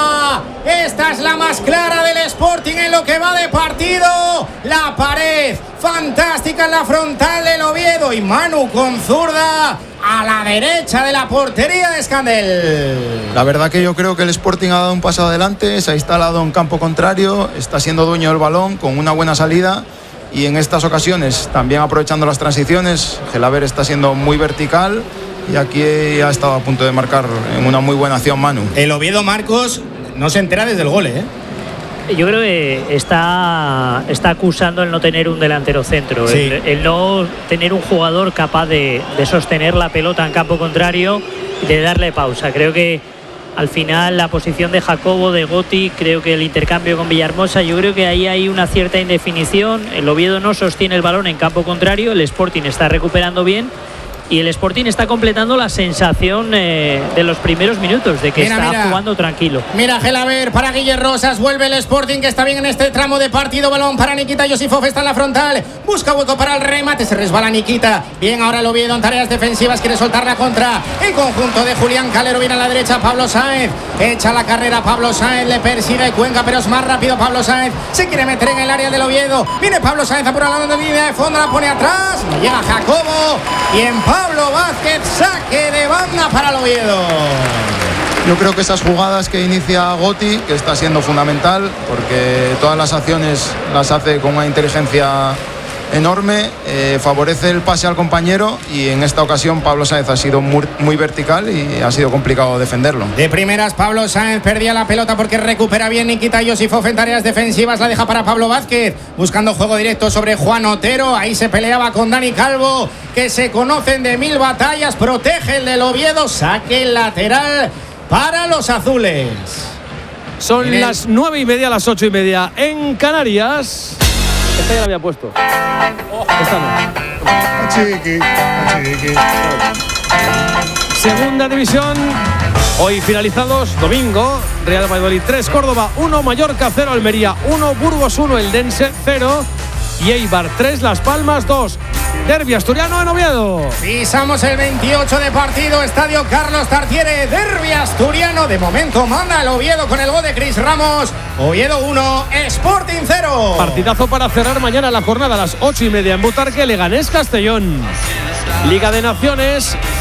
Esta es la más clara del Sporting en lo que va de partido. La pared fantástica en la frontal del Oviedo y Manu con zurda a la derecha de la portería de Escandel. La verdad que yo creo que el Sporting ha dado un paso adelante, se ha instalado en campo contrario, está siendo dueño del balón con una buena salida y en estas ocasiones también aprovechando las transiciones. Gelaber está siendo muy vertical y aquí ha estado a punto de marcar en una muy buena acción Manu. El Oviedo, Marcos, no se entera desde el gol, ¿eh? Yo creo que está, está acusando el no tener un delantero centro, sí. el, el no tener un jugador capaz de, de sostener la pelota en campo contrario y de darle pausa. Creo que al final la posición de Jacobo, de Gotti, creo que el intercambio con Villahermosa, yo creo que ahí hay una cierta indefinición. El Oviedo no sostiene el balón en campo contrario, el Sporting está recuperando bien. Y el Sporting está completando la sensación eh, de los primeros minutos, de que mira, está mira. jugando tranquilo. Mira Gelaber para Guille Rosas, vuelve el Sporting que está bien en este tramo de partido. Balón para Nikita Yosifov, está en la frontal, busca hueco para el remate, se resbala Nikita. Bien, ahora el Oviedo en tareas defensivas, quiere soltar la contra. El conjunto de Julián Calero viene a la derecha, Pablo Sáenz, echa la carrera Pablo Sáenz, le persigue Cuenca, pero es más rápido Pablo Sáenz, se quiere meter en el área del Oviedo. Viene Pablo Sáenz a por la línea de fondo, la pone atrás, no llega Jacobo y en Pablo Vázquez, saque de banda para el Oviedo. Yo creo que esas jugadas que inicia Gotti, que está siendo fundamental, porque todas las acciones las hace con una inteligencia enorme, eh, favorece el pase al compañero y en esta ocasión Pablo Sáenz ha sido muy, muy vertical y ha sido complicado defenderlo. De primeras Pablo Sáenz perdía la pelota porque recupera bien Nikita Yosifov en tareas defensivas, la deja para Pablo Vázquez, buscando juego directo sobre Juan Otero, ahí se peleaba con Dani Calvo, que se conocen de mil batallas, protege el del Oviedo, saque lateral para los azules. Son el... las nueve y media, las ocho y media en Canarias. Esta ya la había puesto. Esta no. Chiqui, chiqui. Segunda división. Hoy finalizados, domingo, Real Valladolid tres, Córdoba uno, Mallorca cero, Almería uno, Burgos uno, Eldense cero y Eibar tres, Las Palmas dos. Derbi asturiano en Oviedo. Pisamos el veintiocho de partido, Estadio Carlos Tartiere, derbi asturiano. De momento manda el Oviedo con el gol de Cris Ramos. Oviedo uno, Sporting cero. Partidazo para cerrar mañana la jornada a las ocho y media en Butarque, Leganés Castellón. Liga de Naciones,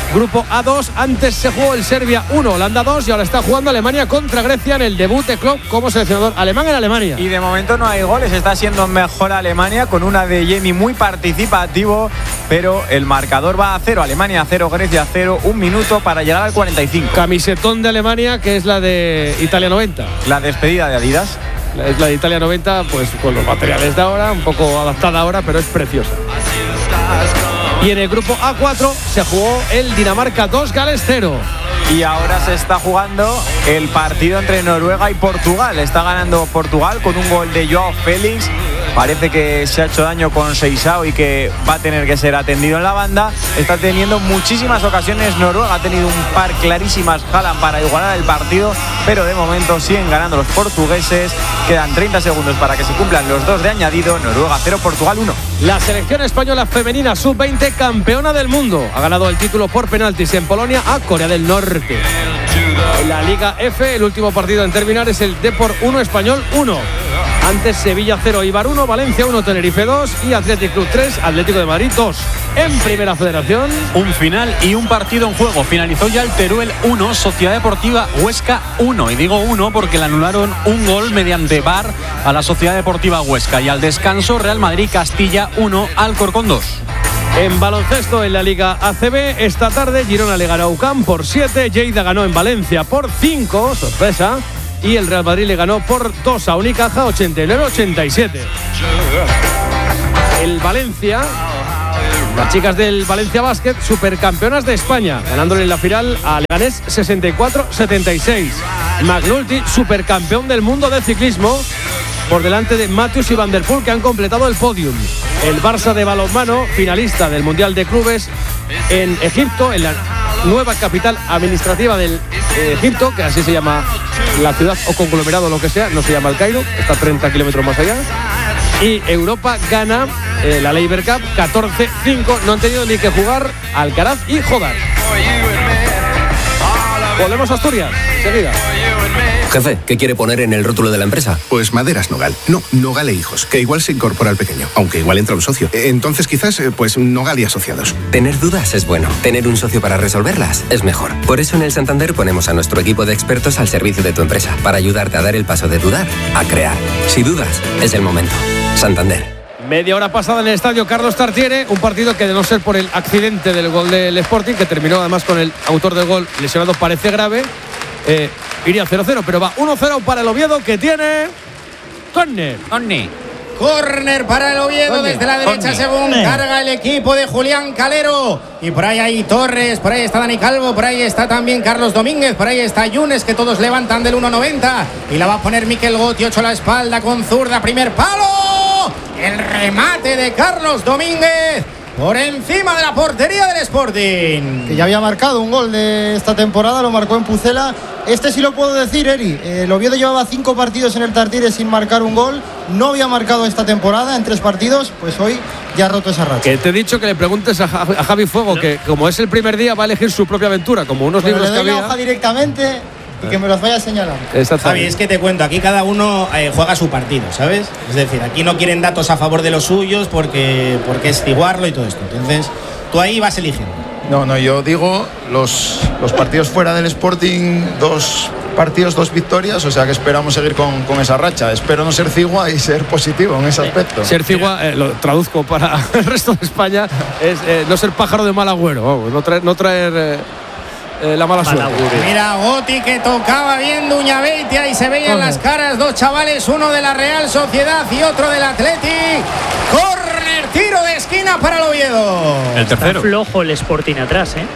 Grupo A dos, antes se jugó el Serbia uno, Holanda dos y ahora está jugando Alemania contra Grecia en el debut de Klopp como seleccionador alemán en Alemania. Y de momento no hay goles, está siendo mejor Alemania con una de Yemi muy participativo, pero el marcador va a cero, Alemania cero, Grecia cero, un minuto para llegar al cuarenta y cinco. Camisetón de Alemania, que es la de Italia noventa. La despedida de Adidas. Es la de Italia noventa, pues con los materiales de ahora, un poco adaptada ahora, pero es preciosa. Y en el grupo A cuatro se jugó el Dinamarca dos, Gales cero. Y ahora se está jugando el partido entre Noruega y Portugal. Está ganando Portugal con un gol de Joao Félix. Parece que se ha hecho daño con Seisao y que va a tener que ser atendido en la banda. Está teniendo muchísimas ocasiones Noruega. Ha tenido un par clarísimas Haaland para igualar el partido, pero de momento siguen ganando los portugueses. Quedan treinta segundos para que se cumplan los dos de añadido. Noruega cero, Portugal uno. La selección española femenina sub veinte, campeona del mundo, ha ganado el título por penaltis en Polonia a Corea del Norte. En la Liga F, el último partido en terminar es el Depor uno, Español uno. Antes Sevilla cero, Eibar uno, Valencia uno, Tenerife dos y Athletic Club tres, Atlético de Madrid dos. En Primera Federación, un final y un partido en juego. Finalizó ya el Teruel uno, Sociedad Deportiva Huesca uno. Y digo uno porque le anularon un gol mediante V A R a la Sociedad Deportiva Huesca. Y al descanso, Real Madrid Castilla uno, Alcorcón dos. En baloncesto, en la Liga A C B, esta tarde Girona le ganó a U C A M por siete, Lleida ganó en Valencia por cinco, sorpresa, y el Real Madrid le ganó por dos a Unicaja, ochenta y nueve a ochenta y siete. El Valencia, las chicas del Valencia Basket, supercampeonas de España, ganándole en la final a Leganés sesenta y cuatro a setenta y seis. McNulty, supercampeón del mundo de ciclismo, por delante de Matthews y Van der Poel, que han completado el podium. El Barça de balonmano, finalista del Mundial de Clubes en Egipto, en la nueva capital administrativa del eh, Egipto, que así se llama la ciudad o conglomerado, lo que sea, no se llama el Cairo, está treinta kilómetros más allá. Y Europa gana eh, la Labour Cup catorce cinco, no han tenido ni que jugar Alcaraz y Jodar. Volvemos a Asturias, seguida. Jefe, ¿qué quiere poner en el rótulo de la empresa? Pues Maderas Nogal. No, Nogal e Hijos, que igual se incorpora al pequeño, aunque igual entra un socio. Entonces quizás, pues Nogal y Asociados. Tener dudas es bueno. Tener un socio para resolverlas es mejor. Por eso en el Santander ponemos a nuestro equipo de expertos al servicio de tu empresa, para ayudarte a dar el paso de dudar a crear. Si dudas, es el momento. Santander. Media hora pasada en el estadio Carlos Tartiere, un partido que de no ser por el accidente del gol del Sporting, que terminó además con el autor del gol lesionado, parece grave, eh, iría cero cero, pero va uno cero para el Oviedo, que tiene córner. Córner para el Oviedo. Córner. Desde la derecha, Córner. Según Córner. Carga el equipo de Julián Calero. Y por ahí hay Torres, por ahí está Dani Calvo, por ahí está también Carlos Domínguez, por ahí está Yunes, que todos levantan del uno noventa. Y la va a poner Miquel Gotti, ocho a la espalda con zurda, primer palo. El remate de Carlos Domínguez por encima de la portería del Sporting. Que ya había marcado un gol de esta temporada, lo marcó en Pucela. Este sí lo puedo decir, Eri. El Oviedo llevaba cinco partidos en el Tartiere sin marcar un gol. No había marcado esta temporada en tres partidos, pues hoy ya ha roto esa racha. Que te he dicho que le preguntes a, Javi, a Javi Fuego, no. que como es el primer día va a elegir su propia aventura, como unos Pero libros le doy que había. la hoja directamente y que me los vaya señalando. Javi, es que te cuento, aquí cada uno eh, juega su partido, ¿sabes? Es decir, aquí no quieren datos a favor de los suyos porque, porque es ciguarlo y todo esto. Entonces, tú ahí vas eligiendo. No, no, yo digo los, los partidos fuera del Sporting, dos partidos, dos victorias, o sea que esperamos seguir con, con esa racha. Espero no ser cigua y ser positivo en ese aspecto. Ser cigua, eh, lo traduzco para el resto de España, es eh, no ser pájaro de mal agüero, vamos, no traer, no traer eh, eh, la mala suerte. Mira, Gotti que tocaba bien Duñabeitia y se veían las caras, dos chavales, uno de la Real Sociedad y otro del Athletic. Córner, tiro de esquina para el Oviedo. El tercero. Está flojo el Sporting atrás, ¿eh?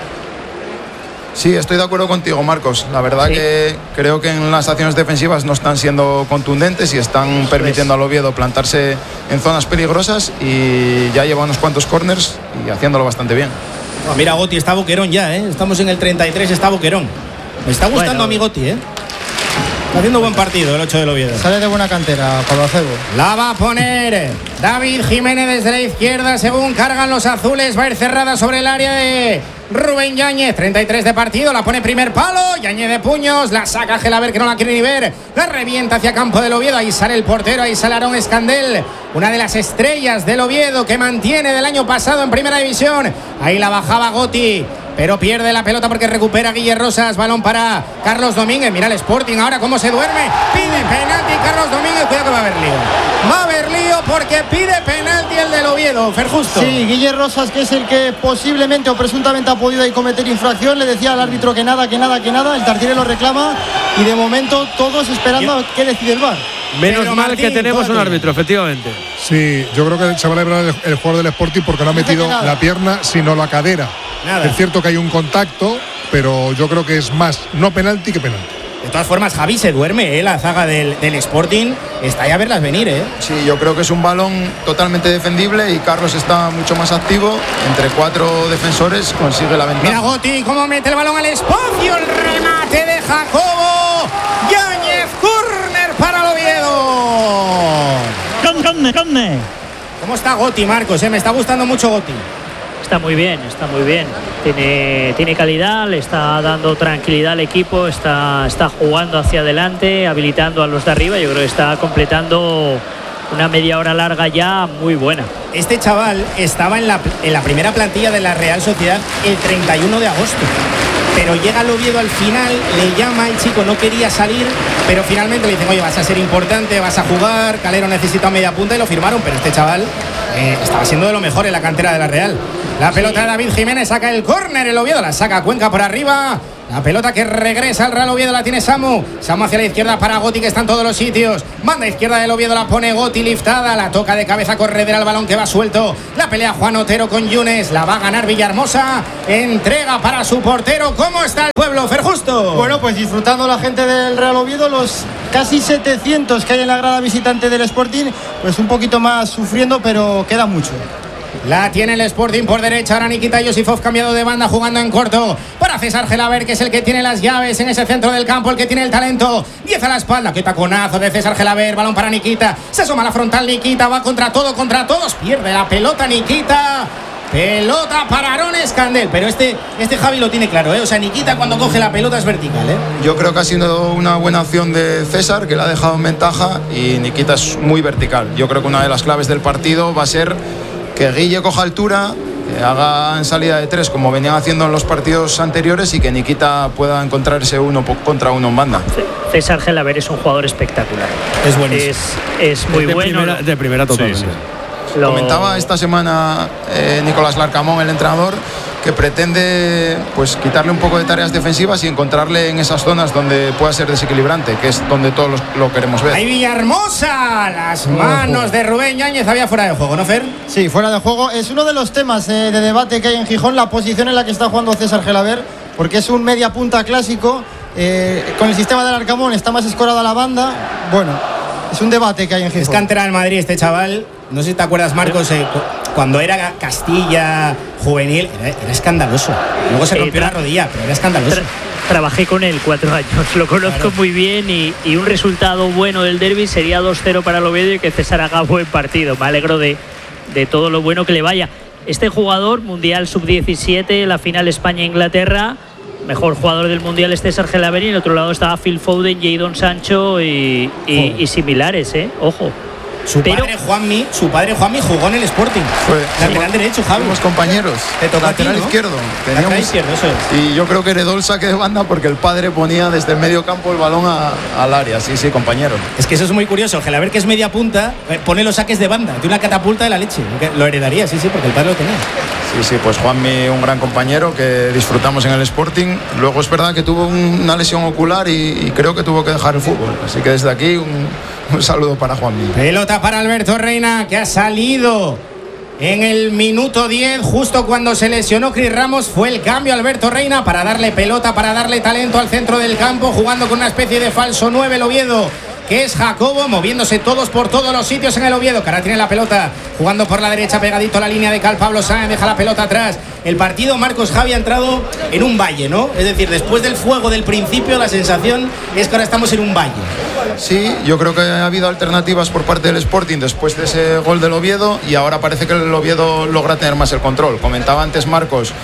Sí, estoy de acuerdo contigo, Marcos. La verdad sí. que creo que en las acciones defensivas no están siendo contundentes y están permitiendo al Oviedo plantarse en zonas peligrosas, y ya lleva unos cuantos corners y haciéndolo bastante bien. Oh, mira, Gotti está Boquerón ya, ¿eh? Estamos en el treinta y tres, está Boquerón. Me está gustando bueno. a mi Gotti, ¿eh? Está haciendo buen partido el ocho del Oviedo. Sale de buena cantera, Pablo Acebo. La va a poner David Jiménez desde la izquierda, según cargan los azules. Va a ir cerrada sobre el área de Rubén Yáñez. treinta y tres de partido, la pone primer palo. Yáñez de puños, la saca Gelaber, que no la quiere ni ver. La revienta hacia campo del Oviedo. Ahí sale el portero, ahí sale Aarón Escandel, una de las estrellas del Oviedo que mantiene del año pasado en primera división. Ahí la bajaba Gotti. pero pierde la pelota porque recupera Guille Rosas. Balón para Carlos Domínguez. Mira el Sporting ahora cómo se duerme. Pide penalti Carlos Domínguez. Cuidado que va a haber lío. Va a haber lío porque pide penalti el del Oviedo. Fer Justo. Sí, Guille Rosas, que es el que posiblemente o presuntamente ha podido ahí cometer infracción, le decía al árbitro que nada, que nada, que nada. El Tartiere lo reclama y de momento todos esperando a qué decide el V A R. Menos Pero mal Martín, que tenemos Tony. un árbitro, efectivamente. Sí, yo creo que el chaval era el, el jugador del Sporting porque no ha metido la pierna sino la cadera. Nada. Es cierto que hay un contacto, pero yo creo que es más no penalti que penalti. De todas formas, Javi se duerme, ¿eh? La zaga del, del Sporting está ahí a verlas venir, ¿eh? Sí, yo creo que es un balón totalmente defendible y Carlos está mucho más activo. Entre cuatro defensores consigue la ventaja. Mira Gotti cómo mete el balón al espacio. El remate de Jacobo Yáñez. Córner para el Oviedo. ¡Conne, conne! ¿Cómo está Gotti, Marcos? Eh? Me está gustando mucho Gotti. Está muy bien, está muy bien. Tiene, tiene calidad, le está dando tranquilidad al equipo, está, está jugando hacia adelante, habilitando a los de arriba. Yo creo que está completando una media hora larga ya muy buena. Este chaval estaba en la, en la primera plantilla de la Real Sociedad el treinta y uno de agosto. Pero llega el Oviedo al final, le llama, el chico no quería salir, pero finalmente le dicen, oye, vas a ser importante, vas a jugar, Calero necesita media punta y lo firmaron, pero este chaval eh, estaba siendo de lo mejor en la cantera de la Real. La pelota de David Jiménez saca el córner, el Oviedo la saca Cuenca por arriba. La pelota que regresa al Real Oviedo la tiene Samu. Samu hacia la izquierda para Gotti, que está en todos los sitios. Banda izquierda del Oviedo la pone Gotti liftada. La toca de cabeza Corredera, el balón que va suelto. La pelea Juan Otero con Yunes. La va a ganar Villahermosa. Entrega para su portero. ¿Cómo está el pueblo, Fer Justo? Bueno, pues disfrutando la gente del Real Oviedo, los casi setecientos que hay en la grada visitante del Sporting, pues un poquito más sufriendo, pero queda mucho. La tiene el Sporting por derecha. Ahora Nikita Yosifov cambiado de banda, jugando en corto para César Gelaber, que es el que tiene las llaves en ese centro del campo, el que tiene el talento. diez a la espalda. Qué taconazo de César Gelaber. Balón para Nikita. Se asoma a la frontal Nikita. Va contra todo, contra todos. Pierde la pelota Nikita. Pelota para Aaron Escandel. Pero este, este Javi lo tiene claro, ¿eh? O sea, Nikita cuando coge la pelota es vertical, ¿eh? Yo creo que ha sido una buena acción de César, que la ha dejado en ventaja, y Nikita es muy vertical. Yo creo que una de las claves del partido va a ser que Guille coja altura, que haga en salida de tres como venían haciendo en los partidos anteriores y que Nikita pueda encontrarse uno contra uno en banda. César Gelaber es un jugador espectacular. Es buenísimo. Es, es muy de bueno. Primera, de primera totalmente. Sí, sí. Lo... Comentaba esta semana eh, Nicolás Larcamón, el entrenador, que pretende pues quitarle un poco de tareas defensivas y encontrarle en esas zonas donde pueda ser desequilibrante, que es donde todos los, lo queremos ver. ¡Ahí Villahermosa! Las manos de Rubén Yáñez. Había fuera de juego, ¿no, Fer? Sí, fuera de juego. Es uno de los temas eh, de debate que hay en Gijón, la posición en la que está jugando César Gelaber, porque es un media punta clásico. Eh, con el sistema del Arcamón está más escorada a la banda. Bueno, es un debate que hay en Gijón. Es cantera del Madrid este chaval. No sé si te acuerdas, Marcos, eh, cuando era Castilla juvenil, era, era escandaloso. Luego se rompió eh, la rodilla, pero era escandaloso. Tra trabajé con él cuatro años, lo conozco claro. muy bien y, y un resultado bueno del derbi sería dos cero para el Oviedo y que César haga buen partido. Me alegro de, de todo lo bueno que le vaya. Este jugador, Mundial sub diecisiete, la final España-Inglaterra, mejor jugador del Mundial es César Gelaber, y en el otro lado estaba Phil Foden, Jadon Sancho y, y, oh. y similares, ¿eh? Ojo. Su Pero, padre Juanmi, su padre Juanmi jugó en el Sporting. Fue, lateral derecho, Javi. Fuimos compañeros. Te toca lateral a ti, ¿no? izquierdo. Teníamos, lateral izquierdo, eso es. Y yo creo que heredó el saque de banda porque el padre ponía desde el medio campo el balón a, al área. Sí, sí, compañero. Es que eso es muy curioso. Gelaber, que es media punta, pone los saques de banda de una catapulta de la leche. Lo heredaría, sí, sí, porque el padre lo tenía. Sí, sí, pues Juanmi, un gran compañero que disfrutamos en el Sporting. Luego es verdad que tuvo una lesión ocular y, y creo que tuvo que dejar el fútbol. Así que desde aquí un, un saludo para Juanmi. Pelota para Alberto Reina, que ha salido en el minuto diez, justo cuando se lesionó Cris Ramos. Fue el cambio Alberto Reina para darle pelota, para darle talento al centro del campo, jugando con una especie de falso nueve el Oviedo, que es Jacobo, moviéndose todos por todos los sitios en el Oviedo, que ahora tiene la pelota, jugando por la derecha, pegadito a la línea de Cal. Pablo Sáenz deja la pelota atrás. El partido, Marcos, Javi, ha entrado en un valle, ¿no? Es decir, después del fuego del principio, la sensación es que ahora estamos en un valle. Sí, yo creo que ha habido alternativas por parte del Sporting después de ese gol del Oviedo, y ahora parece que el Oviedo logra tener más el control. Comentaba antes Marcos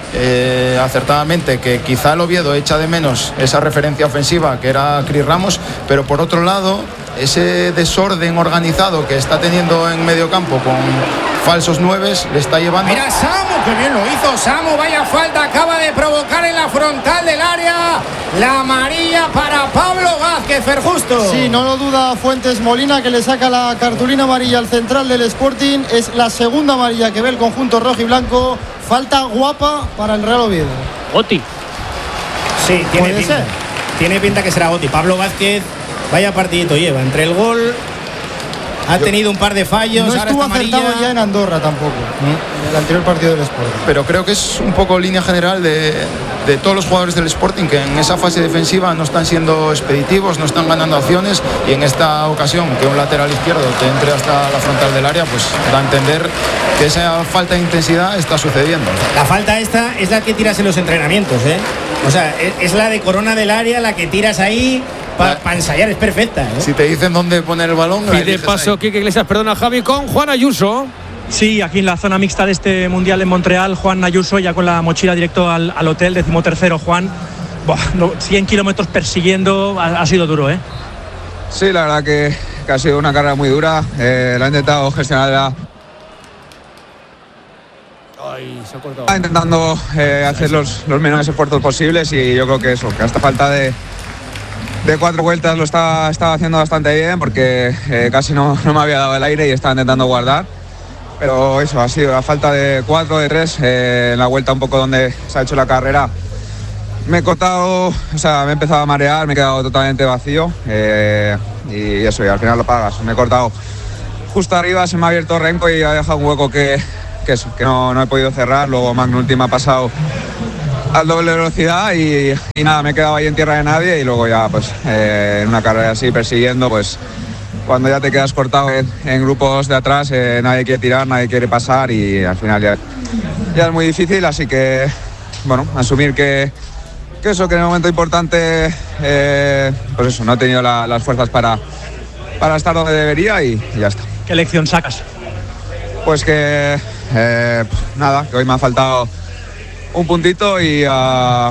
Eh, acertadamente que quizá el Oviedo echa de menos esa referencia ofensiva que era Cris Ramos, pero por otro lado ese desorden organizado que está teniendo en medio campo con falsos nueves le está llevando. Mira Samu, que bien lo hizo Samu, vaya falta acaba de provocar en la frontal del área. La amarilla para Pablo Vázquez, Ferjusto. Sí, no lo duda Fuentes Molina, que le saca la cartulina amarilla al central del Sporting. Es la segunda amarilla que ve el conjunto rojo y blanco. Falta guapa para el Real Oviedo. Oti. Sí, tiene ¿Puede pinta. ser? Tiene pinta que será Oti. Pablo Vázquez, vaya partidito lleva. Entre el gol, ha Yo, tenido un par de fallos. No ahora estuvo está acertado amarilla. ya en Andorra tampoco, ¿Mm? en el anterior partido del Sporting. Pero creo que es un poco línea general de, de todos los jugadores del Sporting, que en esa fase defensiva no están siendo expeditivos, no están ganando acciones, y en esta ocasión que un lateral izquierdo te entre hasta la frontal del área, pues da a entender que esa falta de intensidad está sucediendo. La falta esta es la que tiras en los entrenamientos, ¿eh? O sea, es, es la de corona del área, la que tiras ahí para pa ensayar, es perfecta, ¿eh? Si te dicen dónde poner el balón, y de paso Quique Iglesias, perdona Javi, con Juan Ayuso. Sí, aquí en la zona mixta de este Mundial en Montreal, Juan Ayuso ya con la mochila directo al, al hotel, decimotercero Juan. Buah, no, cien kilómetros persiguiendo, ha, ha sido duro, ¿eh? Sí, la verdad que, que ha sido una carrera muy dura, eh, la he intentado gestionar. Ay, se ha cortado. Estaba intentando eh, hacer los, los menores esfuerzos posibles, y yo creo que eso, que hasta falta de, de cuatro vueltas lo estaba, estaba haciendo bastante bien, porque eh, casi no, no me había dado el aire y estaba intentando guardar. Pero eso, ha sido a falta de cuatro, de tres, eh, en la vuelta un poco donde se ha hecho la carrera. Me he cortado, o sea, me he empezado a marear, me he quedado totalmente vacío, eh, y eso, y al final lo pagas. Me he cortado justo arriba, se me ha abierto Renko y ha dejado un hueco que, que, eso, que no, no he podido cerrar. Luego McNulty me ha pasado al doble velocidad y, y nada, me he quedado ahí en tierra de nadie, y luego ya pues eh, en una carrera así persiguiendo, pues cuando ya te quedas cortado en, en grupos de atrás, eh, nadie quiere tirar, nadie quiere pasar, y al final ya, ya es muy difícil. Así que bueno, asumir que, que eso, que en el momento importante eh, pues eso, no he tenido la, las fuerzas para, para estar donde debería, y, y ya está. ¿Qué lección sacas? Pues que eh, nada, que hoy me ha faltado un puntito, y, uh,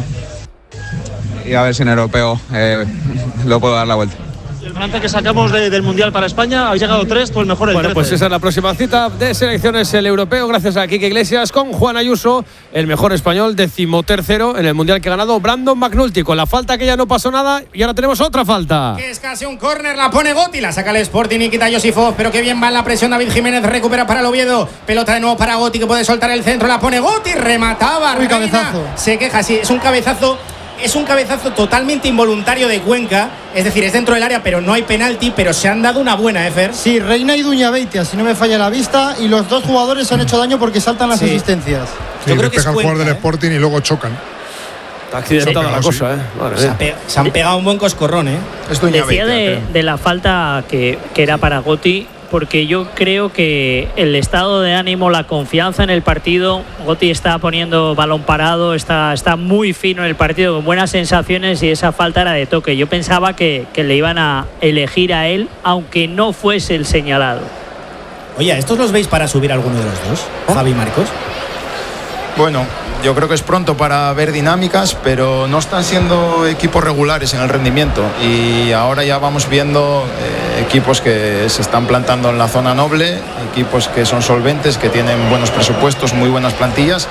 y a ver si en europeo eh, lo puedo dar la vuelta. El balance que sacamos de, del Mundial para España, habéis llegado tres, pues mejor el Bueno, trece. pues esa es la próxima cita de selecciones, el europeo, gracias a Quique Iglesias, con Juan Ayuso, el mejor español, decimotercero en el Mundial que ha ganado Brandon McNulty. Con la falta que ya no pasó nada, y ahora tenemos otra falta. Que es casi un córner, la pone Gotti, la saca el Sporting y quita Josifov, pero que bien va en la presión David Jiménez, recupera para el Oviedo, pelota de nuevo para Gotti, que puede soltar el centro, la pone Gotti, remataba, Uy, Reina, cabezazo. se queja, sí, es un cabezazo. Es un cabezazo totalmente involuntario de Cuenca, es decir, es dentro del área, pero no hay penalti, pero se han dado una buena, ¿eh, Fer? Sí, Reina y Duñabeitia, si no me falla la vista, y los dos jugadores han hecho daño porque saltan las Sí. asistencias. Sí, Yo creo que es despeja el jugador Cuenca, del ¿eh? Sporting y luego chocan. Está accidentada la Sí, cosa, ¿eh? Madre Se, mía. ha pe- se han pegado un buen coscorrón, ¿eh? Es Duña Decía Beitia, de, creo. de la falta que, que era para Gotti, porque yo creo que el estado de ánimo, la confianza en el partido, Gotti está poniendo balón parado, está, está muy fino en el partido, con buenas sensaciones, y esa falta era de toque. Yo pensaba que, que le iban a elegir a él, aunque no fuese el señalado. Oye, ¿a estos los veis para subir alguno de los dos? Javi y Marcos. Bueno, yo creo que es pronto para ver dinámicas, pero no están siendo equipos regulares en el rendimiento, y ahora ya vamos viendo eh, equipos que se están plantando en la zona noble, equipos que son solventes, que tienen buenos presupuestos, muy buenas plantillas,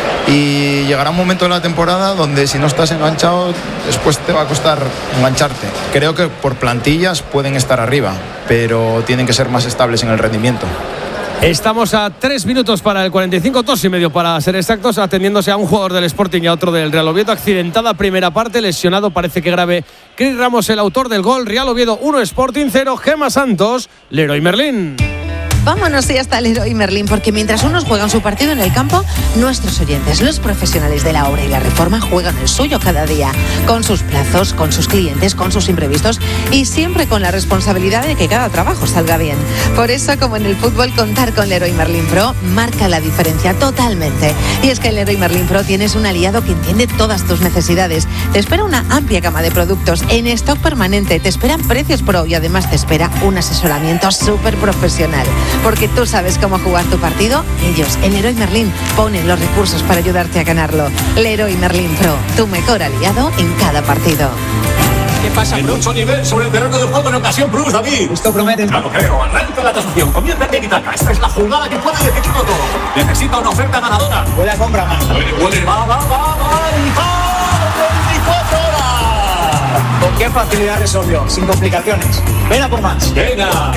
y llegará un momento de la temporada donde si no estás enganchado, después te va a costar engancharte. Creo que por plantillas pueden estar arriba, pero tienen que ser más estables en el rendimiento. Estamos a tres minutos para el cuarenta y cinco, dos y medio para ser exactos, atendiéndose a un jugador del Sporting y a otro del Real Oviedo. Accidentada primera parte, lesionado, parece que grave, Cris Ramos, el autor del gol. Real Oviedo uno, Sporting cero, Gemma Santos, Leroy Merlín. Vámonos ya hasta Leroy Merlín, porque mientras unos juegan su partido en el campo, nuestros oyentes, los profesionales de la obra y la reforma, juegan el suyo cada día, con sus plazos, con sus clientes, con sus imprevistos, y siempre con la responsabilidad de que cada trabajo salga bien. Por eso, como en el fútbol, contar con Leroy Merlín Pro marca la diferencia totalmente. Y es que en Leroy Merlín Pro tienes un aliado que entiende todas tus necesidades. Te espera una amplia gama de productos en stock permanente, te esperan precios pro, y además te espera un asesoramiento súper profesional. Porque tú sabes cómo jugar tu partido, ellos en Leroy Merlín ponen los recursos para ayudarte a ganarlo. Leroy Merlín Pro, tu mejor aliado en cada partido. Que ¿Qué pasa, En Bruce? mucho nivel sobre el terreno de juego en ocasión, Bruce, David. Esto promete. Claro, creo. Arranca la tasación. Comienza el tiki-taka. Esta es la jugada que puede definirlo todo. Necesita una oferta ganadora. Puede comprar más. Puede, puede. Va, va, va, va. veinticuatro horas. ¿Con qué facilidad resolvió? Sin complicaciones. Ven a por más. Venga.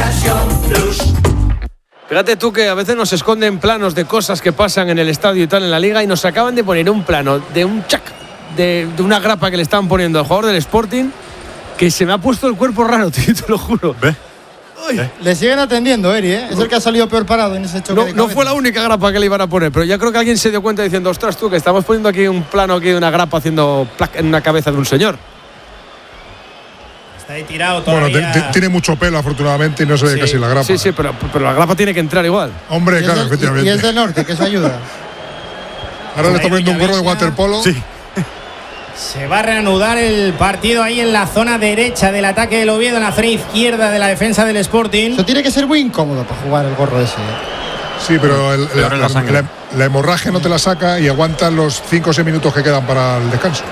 Fíjate tú que a veces nos esconden planos de cosas que pasan en el estadio y tal en la liga y nos acaban de poner un plano de un chac, de, de una grapa que le estaban poniendo al jugador del Sporting que se me ha puesto el cuerpo raro, tío, te lo juro. ¿Ve? Le siguen atendiendo, Eri, ¿eh? Es el que ha salido peor parado en ese choque No, de no cabeza. fue la única grapa que le iban a poner, pero ya creo que alguien se dio cuenta diciendo, ostras tú, que estamos poniendo aquí un plano aquí de una grapa haciendo plac en una cabeza de un señor. Está ahí tirado Bueno, todavía. te- te- tiene mucho pelo afortunadamente y no se ve Sí, casi la grapa. Sí, sí, pero, pero la grapa tiene que entrar igual. Hombre, Y es claro, del- efectivamente. Y es del norte, que eso ayuda. Ahora le está poniendo un gorro de waterpolo. Sí. Se va a reanudar el partido ahí en la zona derecha del ataque del Oviedo, en la zona izquierda de la defensa del Sporting. Eso tiene que ser muy incómodo para jugar el gorro ese. ¿eh? Sí, pero el- Peor la, en la la- sangre. la- la hemorragia no te la saca y aguantas los cinco o seis minutos que quedan para el descanso.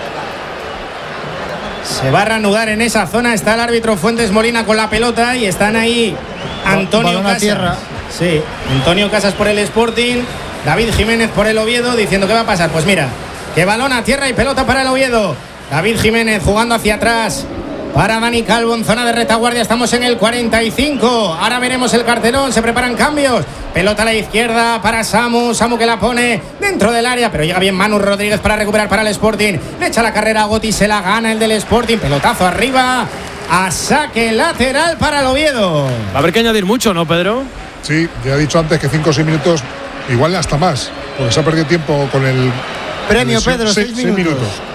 Se va a reanudar en esa zona. Está el árbitro Fuentes Molina con la pelota y están ahí Antonio Balón a Casas. tierra. Sí, Antonio Casas por el Sporting, David Jiménez por el Oviedo, diciendo qué va a pasar. Pues mira, que balón a tierra y pelota para el Oviedo. David Jiménez jugando hacia atrás para Dani Calvo en zona de retaguardia. Estamos en el cuarenta y cinco. Ahora veremos el cartelón. Se preparan cambios. Pelota a la izquierda para Samu. Samu que la pone dentro del área, pero llega bien Manu Rodríguez para recuperar para el Sporting. Le echa la carrera a Gotti, se la gana el del Sporting. Pelotazo arriba. A saque lateral para el Oviedo. Va a haber que añadir mucho, ¿no, Pedro? Sí, ya he dicho antes que cinco o seis minutos, igual hasta más, porque se ha perdido tiempo con el. Premio, lesión. Pedro, seis minutos.